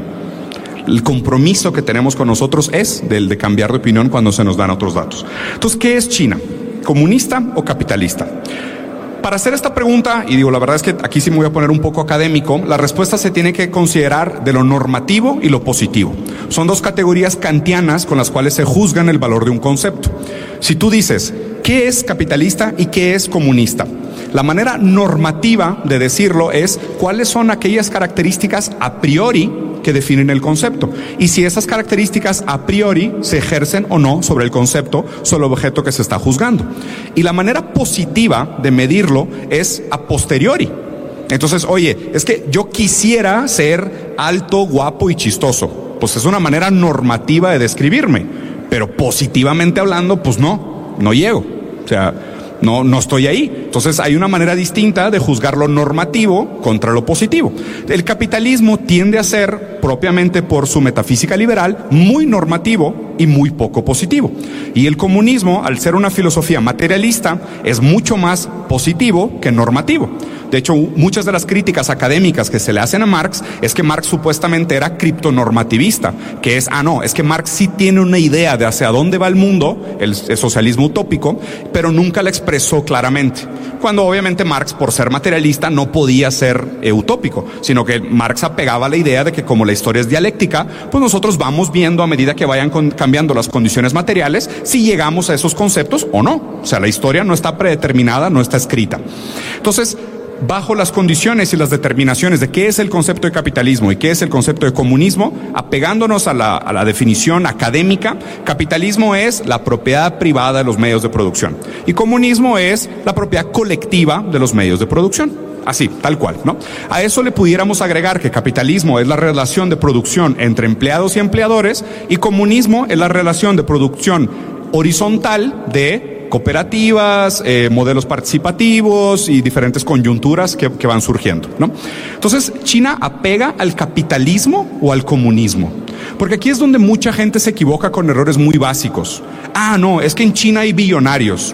El compromiso que tenemos con nosotros es del de cambiar de opinión cuando se nos dan otros datos. Entonces, ¿qué es China? ¿Comunista o capitalista? Para hacer esta pregunta, y digo, la verdad es que aquí sí me voy a poner un poco académico, la respuesta se tiene que considerar de lo normativo y lo positivo. Son dos categorías kantianas con las cuales se juzgan el valor de un concepto. Si tú dices, ¿qué es capitalista y qué es comunista? La manera normativa de decirlo es cuáles son aquellas características a priori que definen el concepto, y si esas características a priori se ejercen o no sobre el concepto, sobre el objeto que se está juzgando. Y la manera positiva de medirlo es a posteriori. Entonces, oye, es que yo quisiera ser alto, guapo y chistoso. Pues es una manera normativa de describirme, pero positivamente hablando, pues no, no llego. O sea, No, no estoy ahí. Entonces hay una manera distinta de juzgar lo normativo contra lo positivo. El capitalismo tiende a ser, propiamente por su metafísica liberal, muy normativo y muy poco positivo. Y el comunismo, al ser una filosofía materialista, es mucho más positivo que normativo. De hecho, muchas de las críticas académicas que se le hacen a Marx es que Marx supuestamente era criptonormativista, que es, ah, no, es que Marx sí tiene una idea de hacia dónde va el mundo, el, el socialismo utópico, pero nunca la expresó claramente. Cuando obviamente Marx, por ser materialista, no podía ser eh, utópico, sino que Marx apegaba a la idea de que como la historia es dialéctica, pues nosotros vamos viendo a medida que vayan con, cambiando las condiciones materiales, si llegamos a esos conceptos o no. O sea, la historia no está predeterminada, no está escrita. Entonces, bajo las condiciones y las determinaciones de qué es el concepto de capitalismo y qué es el concepto de comunismo, apegándonos a la, a la definición académica, capitalismo es la propiedad privada de los medios de producción y comunismo es la propiedad colectiva de los medios de producción. Así, tal cual, ¿no? A eso le pudiéramos agregar que capitalismo es la relación de producción entre empleados y empleadores y comunismo es la relación de producción horizontal de cooperativas, eh, modelos participativos y diferentes coyunturas que, que van surgiendo, ¿no? Entonces, China apega al capitalismo o al comunismo, porque aquí es donde mucha gente se equivoca con errores muy básicos. Ah, no, es que en China hay billonarios.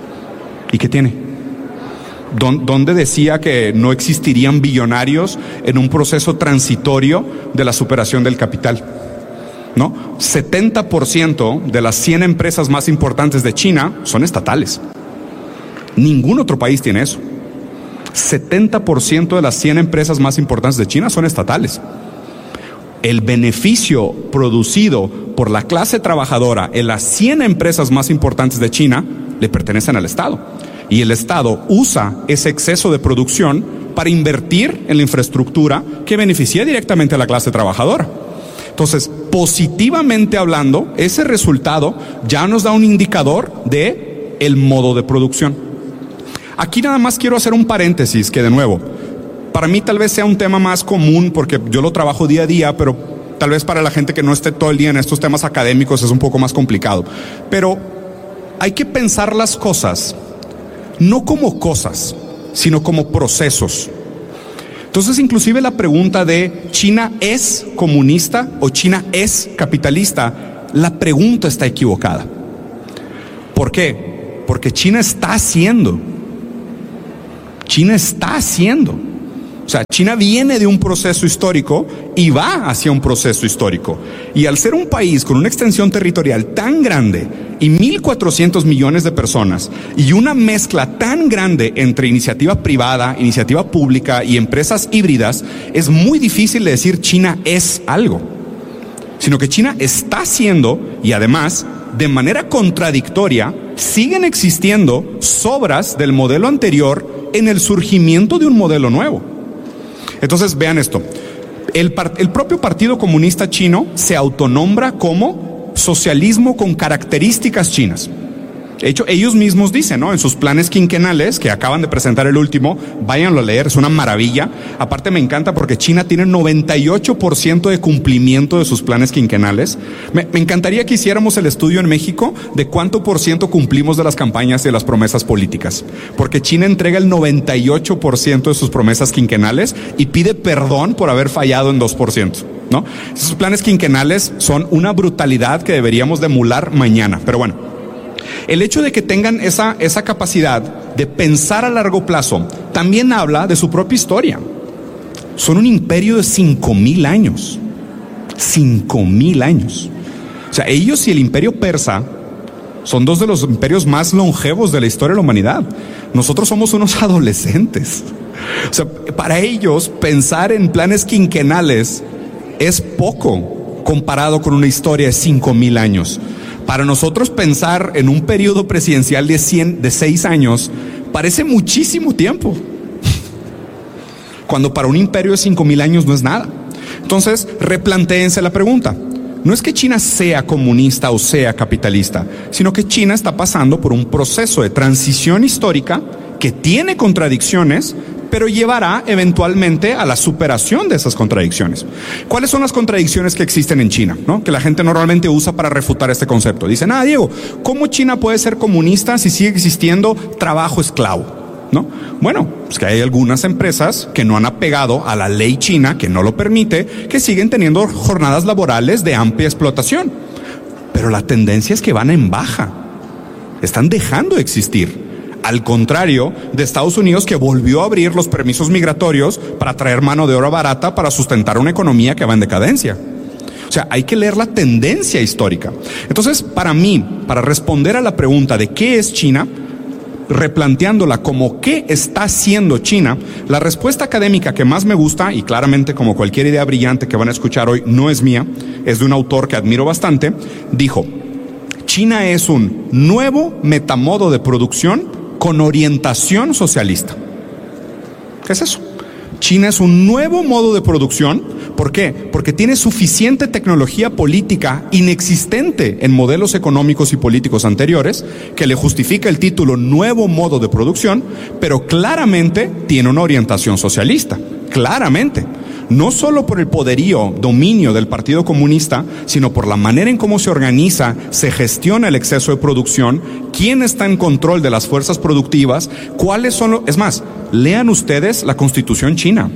¿Y qué tiene? ¿Dónde decía que no existirían billonarios en un proceso transitorio de la superación del capital? ¿No? setenta por ciento de las cien empresas más importantes de China son estatales. Ningún otro país tiene eso. setenta por ciento de las cien empresas más importantes de China son estatales. El beneficio producido por la clase trabajadora en las cien empresas más importantes de China le pertenecen al Estado. Y el Estado usa ese exceso de producción para invertir en la infraestructura que beneficia directamente a la clase trabajadora. Entonces, positivamente hablando, ese resultado ya nos da un indicador de el modo de producción. Aquí nada más quiero hacer un paréntesis que, de nuevo, para mí tal vez sea un tema más común porque yo lo trabajo día a día, pero tal vez para la gente que no esté todo el día en estos temas académicos es un poco más complicado. Pero hay que pensar las cosas no como cosas, sino como procesos. Entonces, inclusive la pregunta de ¿China es comunista o China es capitalista? La pregunta está equivocada. ¿Por qué? Porque China está haciendo. China está haciendo. O sea, China viene de un proceso histórico y va hacia un proceso histórico. Y al ser un país con una extensión territorial tan grande y mil cuatrocientos millones de personas y una mezcla tan grande entre iniciativa privada, iniciativa pública y empresas híbridas, es muy difícil de decir China es algo. Sino que China está haciendo, y además, de manera contradictoria, siguen existiendo sobras del modelo anterior en el surgimiento de un modelo nuevo. Entonces, vean esto. El, el propio Partido Comunista Chino se autonombra como socialismo con características chinas. De hecho, ellos mismos dicen, ¿no? En sus planes quinquenales, que acaban de presentar el último, váyanlo a leer, es una maravilla. Aparte me encanta porque China tiene noventa y ocho por ciento de cumplimiento de sus planes quinquenales. Me, me encantaría que hiciéramos el estudio en México de cuánto por ciento cumplimos de las campañas y de las promesas políticas. Porque China entrega el noventa y ocho por ciento de sus promesas quinquenales y pide perdón por haber fallado en dos por ciento, ¿no? Esos planes quinquenales son una brutalidad que deberíamos de emular mañana, pero bueno. El hecho de que tengan esa, esa capacidad de pensar a largo plazo también habla de su propia historia. Son un imperio de cinco mil años. Cinco mil años. O sea, ellos y el imperio persa son dos de los imperios más longevos de la historia de la humanidad. Nosotros somos unos adolescentes. O sea, para ellos pensar en planes quinquenales es poco comparado con una historia de cinco mil años. Para nosotros pensar en un periodo presidencial de, cien, de seis años parece muchísimo tiempo, cuando para un imperio de cinco mil años no es nada. Entonces, replantéense la pregunta. No es que China sea comunista o sea capitalista, sino que China está pasando por un proceso de transición histórica que tiene contradicciones, pero llevará eventualmente a la superación de esas contradicciones. ¿Cuáles son las contradicciones que existen en China, ¿no? Que la gente normalmente usa para refutar este concepto? Dicen, ah, Diego, ¿cómo China puede ser comunista si sigue existiendo trabajo esclavo, ¿no? Bueno, pues que hay algunas empresas que no han apegado a la ley china, que no lo permite, que siguen teniendo jornadas laborales de amplia explotación. Pero la tendencia es que van en baja. Están dejando de existir. Al contrario de Estados Unidos, que volvió a abrir los permisos migratorios para traer mano de obra barata para sustentar una economía que va en decadencia. O sea, hay que leer la tendencia histórica. Entonces, para mí, para responder a la pregunta de qué es China, replanteándola como qué está haciendo China, la respuesta académica que más me gusta, y claramente como cualquier idea brillante que van a escuchar hoy no es mía, es de un autor que admiro bastante, dijo: China es un nuevo metamodo de producción con orientación socialista. ¿Qué es eso? China es un nuevo modo de producción. ¿Por qué? Porque tiene suficiente tecnología política inexistente en modelos económicos y políticos anteriores que le justifica el título nuevo modo de producción, pero claramente tiene una orientación socialista. Claramente. No solo por el poderío, dominio del Partido Comunista, sino por la manera en cómo se organiza, se gestiona el exceso de producción, quién está en control de las fuerzas productivas, cuáles son los... Es más, lean ustedes la Constitución china.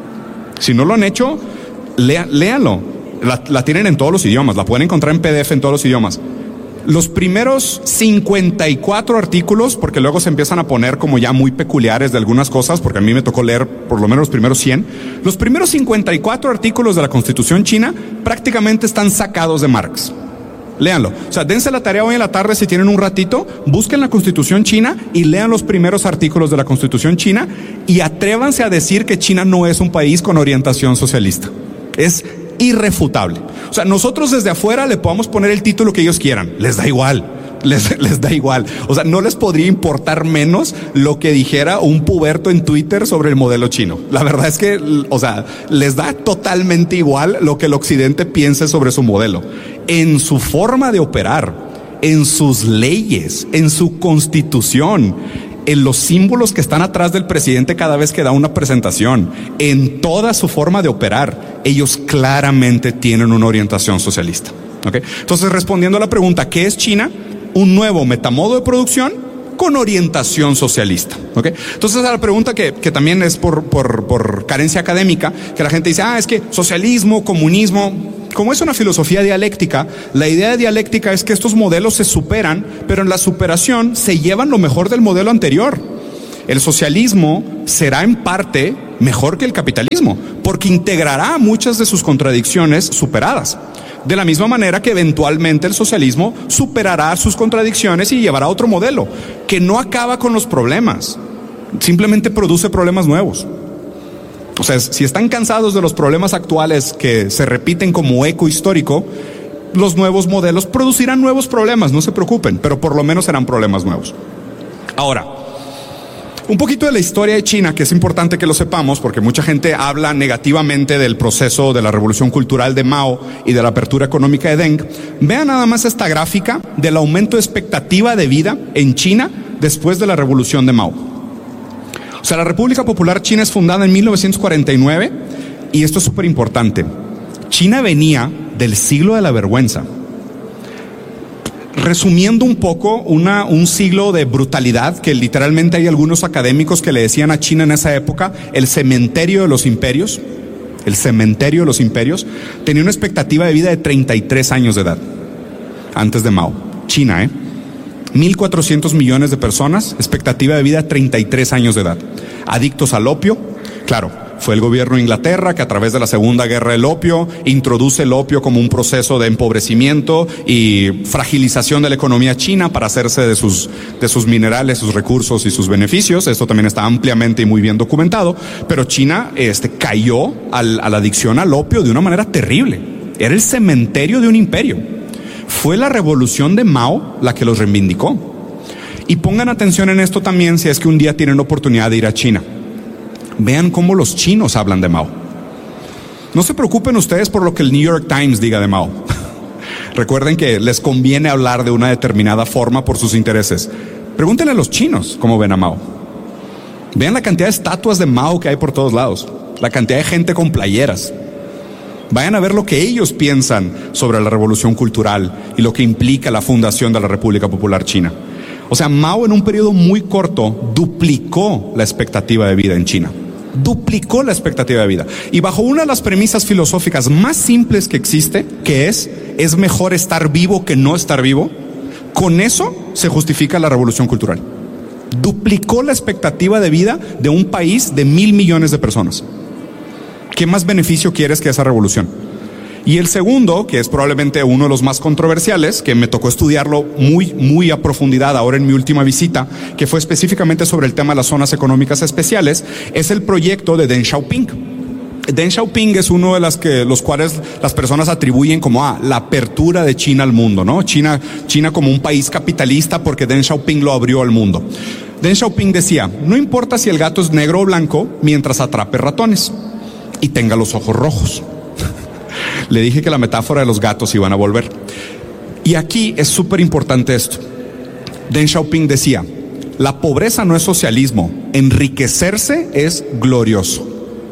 Si no lo han hecho, lea, léanlo. La, la tienen en todos los idiomas, la pueden encontrar en P D F en todos los idiomas. Los primeros cincuenta y cuatro artículos, porque luego se empiezan a poner como ya muy peculiares de algunas cosas, porque a mí me tocó leer por lo menos los primeros cien, los primeros cincuenta y cuatro artículos de la Constitución china prácticamente están sacados de Marx. Léanlo. O sea, dense la tarea hoy en la tarde si tienen un ratito, busquen la Constitución china y lean los primeros artículos de la Constitución china y atrévanse a decir que China no es un país con orientación socialista. Es irrefutable. O sea, nosotros desde afuera le podemos poner el título que ellos quieran, les da igual, Les, les da igual. O sea, no les podría importar menos lo que dijera un puberto en Twitter sobre el modelo chino. La verdad es que, o sea, les da totalmente igual lo que el occidente piense sobre su modelo. En su forma de operar, en sus leyes, en su constitución, en los símbolos que están atrás del presidente cada vez que da una presentación, en toda su forma de operar, ellos claramente tienen una orientación socialista. ¿Okay? Entonces, respondiendo a la pregunta, ¿qué es China? Un nuevo metamodo de producción con orientación socialista. ¿Okay? Entonces, a la pregunta que, que también es por, por, por carencia académica, que la gente dice, ah, es que socialismo, comunismo, como es una filosofía dialéctica, la idea de dialéctica es que estos modelos se superan, pero en la superación se llevan lo mejor del modelo anterior. El socialismo será en parte mejor que el capitalismo, porque integrará muchas de sus contradicciones superadas. De la misma manera que eventualmente el socialismo superará sus contradicciones y llevará a otro modelo, que no acaba con los problemas, simplemente produce problemas nuevos. O sea, si están cansados de los problemas actuales que se repiten como eco histórico, los nuevos modelos producirán nuevos problemas, no se preocupen, pero por lo menos serán problemas nuevos. Ahora, un poquito de la historia de China, que es importante que lo sepamos, porque mucha gente habla negativamente del proceso de la revolución cultural de Mao y de la apertura económica de Deng. Vean nada más esta gráfica del aumento de expectativa de vida en China después de la revolución de Mao. O sea, la República Popular China es fundada en mil novecientos cuarenta y nueve y esto es súper importante. China venía del siglo de la vergüenza. Resumiendo un poco, una, un siglo de brutalidad que literalmente hay algunos académicos que le decían a China en esa época el cementerio de los imperios. El cementerio de los imperios. Tenía una expectativa de vida de treinta y tres años de edad antes de Mao. China, ¿eh? mil cuatrocientos millones de personas, expectativa de vida treinta y tres años de edad. Adictos al opio, claro, fue el gobierno de Inglaterra que a través de la Segunda Guerra del Opio introduce el opio como un proceso de empobrecimiento y fragilización de la economía china para hacerse de sus, de sus minerales, sus recursos y sus beneficios. Esto también está ampliamente y muy bien documentado, pero China este, cayó al, a la adicción al opio de una manera terrible. Era el cementerio de un imperio. Fue la revolución de Mao la que los reivindicó. Y pongan atención en esto también si es que un día tienen la oportunidad de ir a China. Vean cómo los chinos hablan de Mao. No se preocupen ustedes por lo que el New York Times diga de Mao. Recuerden que les conviene hablar de una determinada forma por sus intereses. Pregúntenle a los chinos cómo ven a Mao. Vean la cantidad de estatuas de Mao que hay por todos lados. La cantidad de gente con playeras. Vayan a ver lo que ellos piensan sobre la revolución cultural y lo que implica la fundación de la República Popular China. O sea, Mao en un periodo muy corto duplicó la expectativa de vida en China. Duplicó la expectativa de vida. Y bajo una de las premisas filosóficas más simples que existe, que es, es mejor estar vivo que no estar vivo, con eso se justifica la revolución cultural. Duplicó la expectativa de vida de un país de mil millones de personas. ¿Qué más beneficio quieres que esa revolución? Y el segundo, que es probablemente uno de los más controversiales, que me tocó estudiarlo muy, muy a profundidad ahora en mi última visita, que fue específicamente sobre el tema de las zonas económicas especiales, es el proyecto de Deng Xiaoping. Deng Xiaoping es uno de las que, los cuales las personas atribuyen como a la apertura de China al mundo, ¿no? China, China como un país capitalista porque Deng Xiaoping lo abrió al mundo. Deng Xiaoping decía, no importa si el gato es negro o blanco mientras atrape ratones y tenga los ojos rojos. Le dije que la metáfora de los gatos iban a volver. Y aquí es súper importante esto. Deng Xiaoping decía, la pobreza no es socialismo, enriquecerse es glorioso.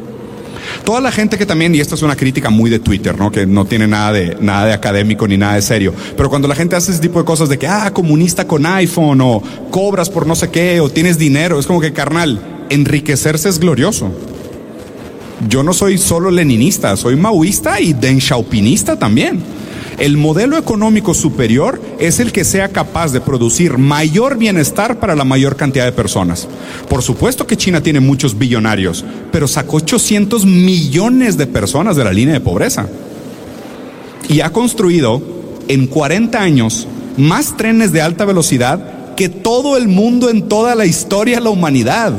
Toda la gente que también, y esta es una crítica muy de Twitter, ¿no? Que no tiene nada de, nada de académico ni nada de serio, pero cuando la gente hace ese tipo de cosas de que, ah, comunista con iPhone, o cobras por no sé qué, o tienes dinero, es como que, carnal, enriquecerse es glorioso. Yo no soy solo leninista, soy maoísta y deng xiaopinista también. El modelo económico superior es el que sea capaz de producir mayor bienestar para la mayor cantidad de personas. Por supuesto que China tiene muchos billonarios, pero sacó ochocientos millones de personas de la línea de pobreza. Y ha construido en cuarenta años más trenes de alta velocidad que todo el mundo en toda la historia de la humanidad.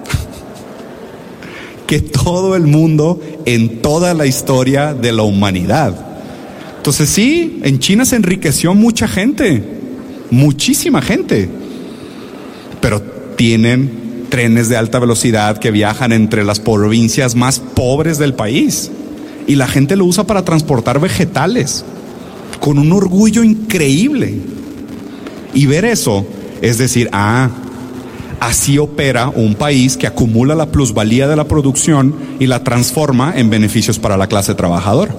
que todo el mundo en toda la historia de la humanidad. Entonces sí, en China se enriqueció mucha gente, muchísima gente, pero tienen trenes de alta velocidad que viajan entre las provincias más pobres del país y la gente lo usa para transportar vegetales con un orgullo increíble. Y ver eso es decir, ah, así opera un país que acumula la plusvalía de la producción y la transforma en beneficios para la clase trabajadora.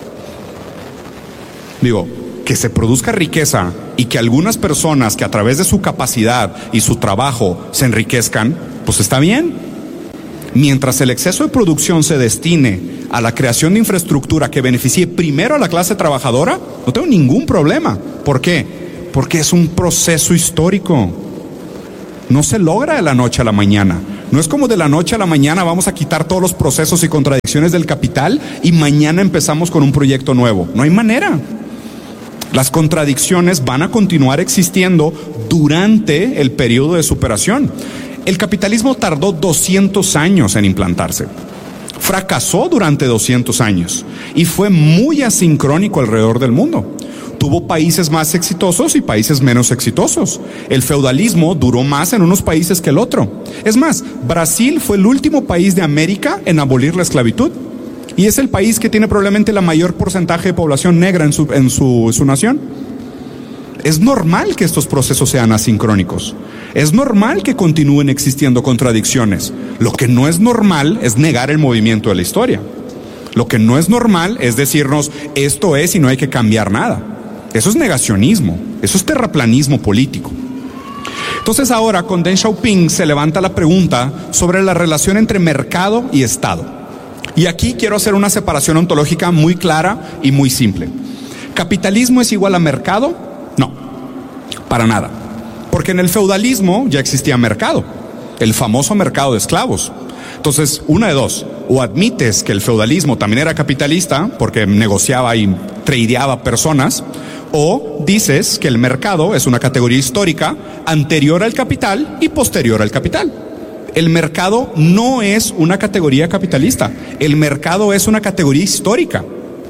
Digo, que se produzca riqueza y que algunas personas que a través de su capacidad y su trabajo se enriquezcan, pues está bien. Mientras el exceso de producción se destine a la creación de infraestructura que beneficie primero a la clase trabajadora, no tengo ningún problema. ¿Por qué? Porque es un proceso histórico. No se logra de la noche a la mañana. No es como de la noche a la mañana vamos a quitar todos los procesos y contradicciones del capital y mañana empezamos con un proyecto nuevo. No hay manera. Las contradicciones van a continuar existiendo durante el periodo de superación. El capitalismo tardó doscientos años en implantarse. Fracasó durante doscientos años y fue muy asincrónico alrededor del mundo. Tuvo países más exitosos y países menos exitosos. El feudalismo duró más en unos países que el otro. Es más, Brasil fue el último país de América en abolir la esclavitud. Y es el país que tiene probablemente la mayor porcentaje de población negra en su, en su, su nación. Es normal que estos procesos sean asincrónicos. Es normal que continúen existiendo contradicciones. Lo que no es normal es negar el movimiento de la historia. Lo que no es normal es decirnos esto es y no hay que cambiar nada. Eso es negacionismo, eso es terraplanismo político. Entonces ahora con Deng Xiaoping se levanta la pregunta sobre la relación entre mercado y Estado. Y aquí quiero hacer una separación ontológica muy clara y muy simple. ¿Capitalismo es igual a mercado? No, para nada. Porque en el feudalismo ya existía mercado, el famoso mercado de esclavos. Entonces, una de dos, o admites que el feudalismo también era capitalista, porque negociaba y tradeaba personas, o dices que el mercado es una categoría histórica anterior al capital y posterior al capital. El mercado no es una categoría capitalista, el mercado es una categoría histórica.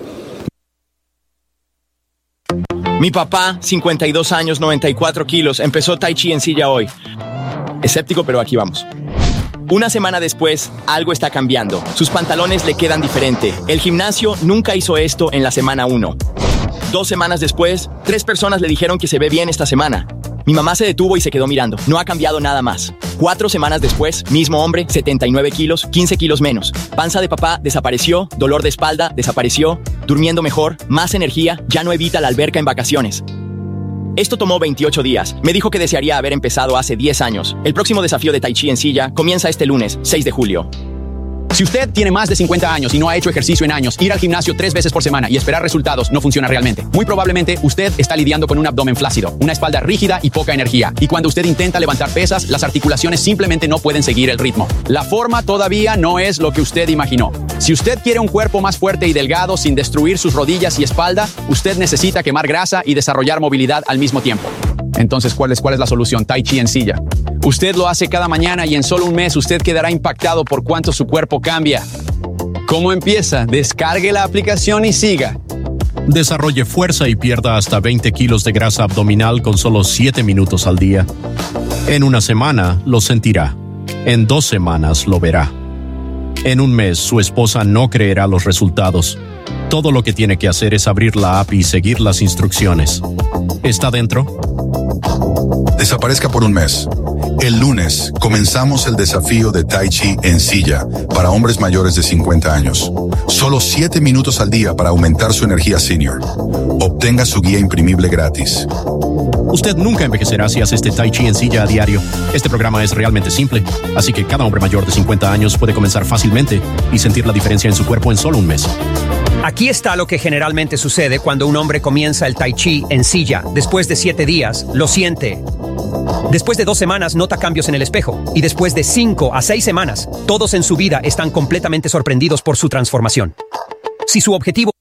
Mi papá, cincuenta y dos años, noventa y cuatro kilos, empezó Tai Chi en silla hoy. Escéptico, pero aquí vamos. Una semana después, algo está cambiando. Sus pantalones le quedan diferente. El gimnasio nunca hizo esto en la semana uno. Dos semanas después, tres personas le dijeron que se ve bien esta semana. Mi mamá se detuvo y se quedó mirando. No ha cambiado nada más. Cuatro semanas después, mismo hombre, setenta y nueve kilos, quince kilos menos. Panza de papá desapareció, dolor de espalda desapareció, durmiendo mejor, más energía, ya no evita la alberca en vacaciones. Esto tomó veintiocho días. Me dijo que desearía haber empezado hace diez años. El próximo desafío de Tai Chi en silla comienza este lunes, seis de julio. Si usted tiene más de cincuenta años y no ha hecho ejercicio en años, ir al gimnasio tres veces por semana y esperar resultados no funciona realmente. Muy probablemente usted está lidiando con un abdomen flácido, una espalda rígida y poca energía. Y cuando usted intenta levantar pesas, las articulaciones simplemente no pueden seguir el ritmo. La forma todavía no es lo que usted imaginó. Si usted quiere un cuerpo más fuerte y delgado sin destruir sus rodillas y espalda, usted necesita quemar grasa y desarrollar movilidad al mismo tiempo. Entonces, ¿cuál es, cuál es la solución? Tai Chi en silla. Usted lo hace cada mañana y en solo un mes usted quedará impactado por cuánto su cuerpo cambia. ¿Cómo empieza? Descargue la aplicación y siga. Desarrolle fuerza y pierda hasta veinte kilos de grasa abdominal con solo siete minutos al día. En una semana lo sentirá. En dos semanas lo verá. En un mes su esposa no creerá los resultados. Todo lo que tiene que hacer es abrir la app y seguir las instrucciones. ¿Está dentro? Desaparezca por un mes. El lunes comenzamos el desafío de Tai Chi en silla para hombres mayores de cincuenta años. Solo siete minutos al día para aumentar su energía senior. Obtenga su guía imprimible gratis. Usted nunca envejecerá si hace este Tai Chi en silla a diario. Este programa es realmente simple, así que cada hombre mayor de cincuenta años puede comenzar fácilmente y sentir la diferencia en su cuerpo en solo un mes. Aquí está lo que generalmente sucede cuando un hombre comienza el Tai Chi en silla. Después de siete días, lo siente. Después de dos semanas, nota cambios en el espejo. Y después de cinco a seis semanas, todos en su vida están completamente sorprendidos por su transformación. Si su objetivo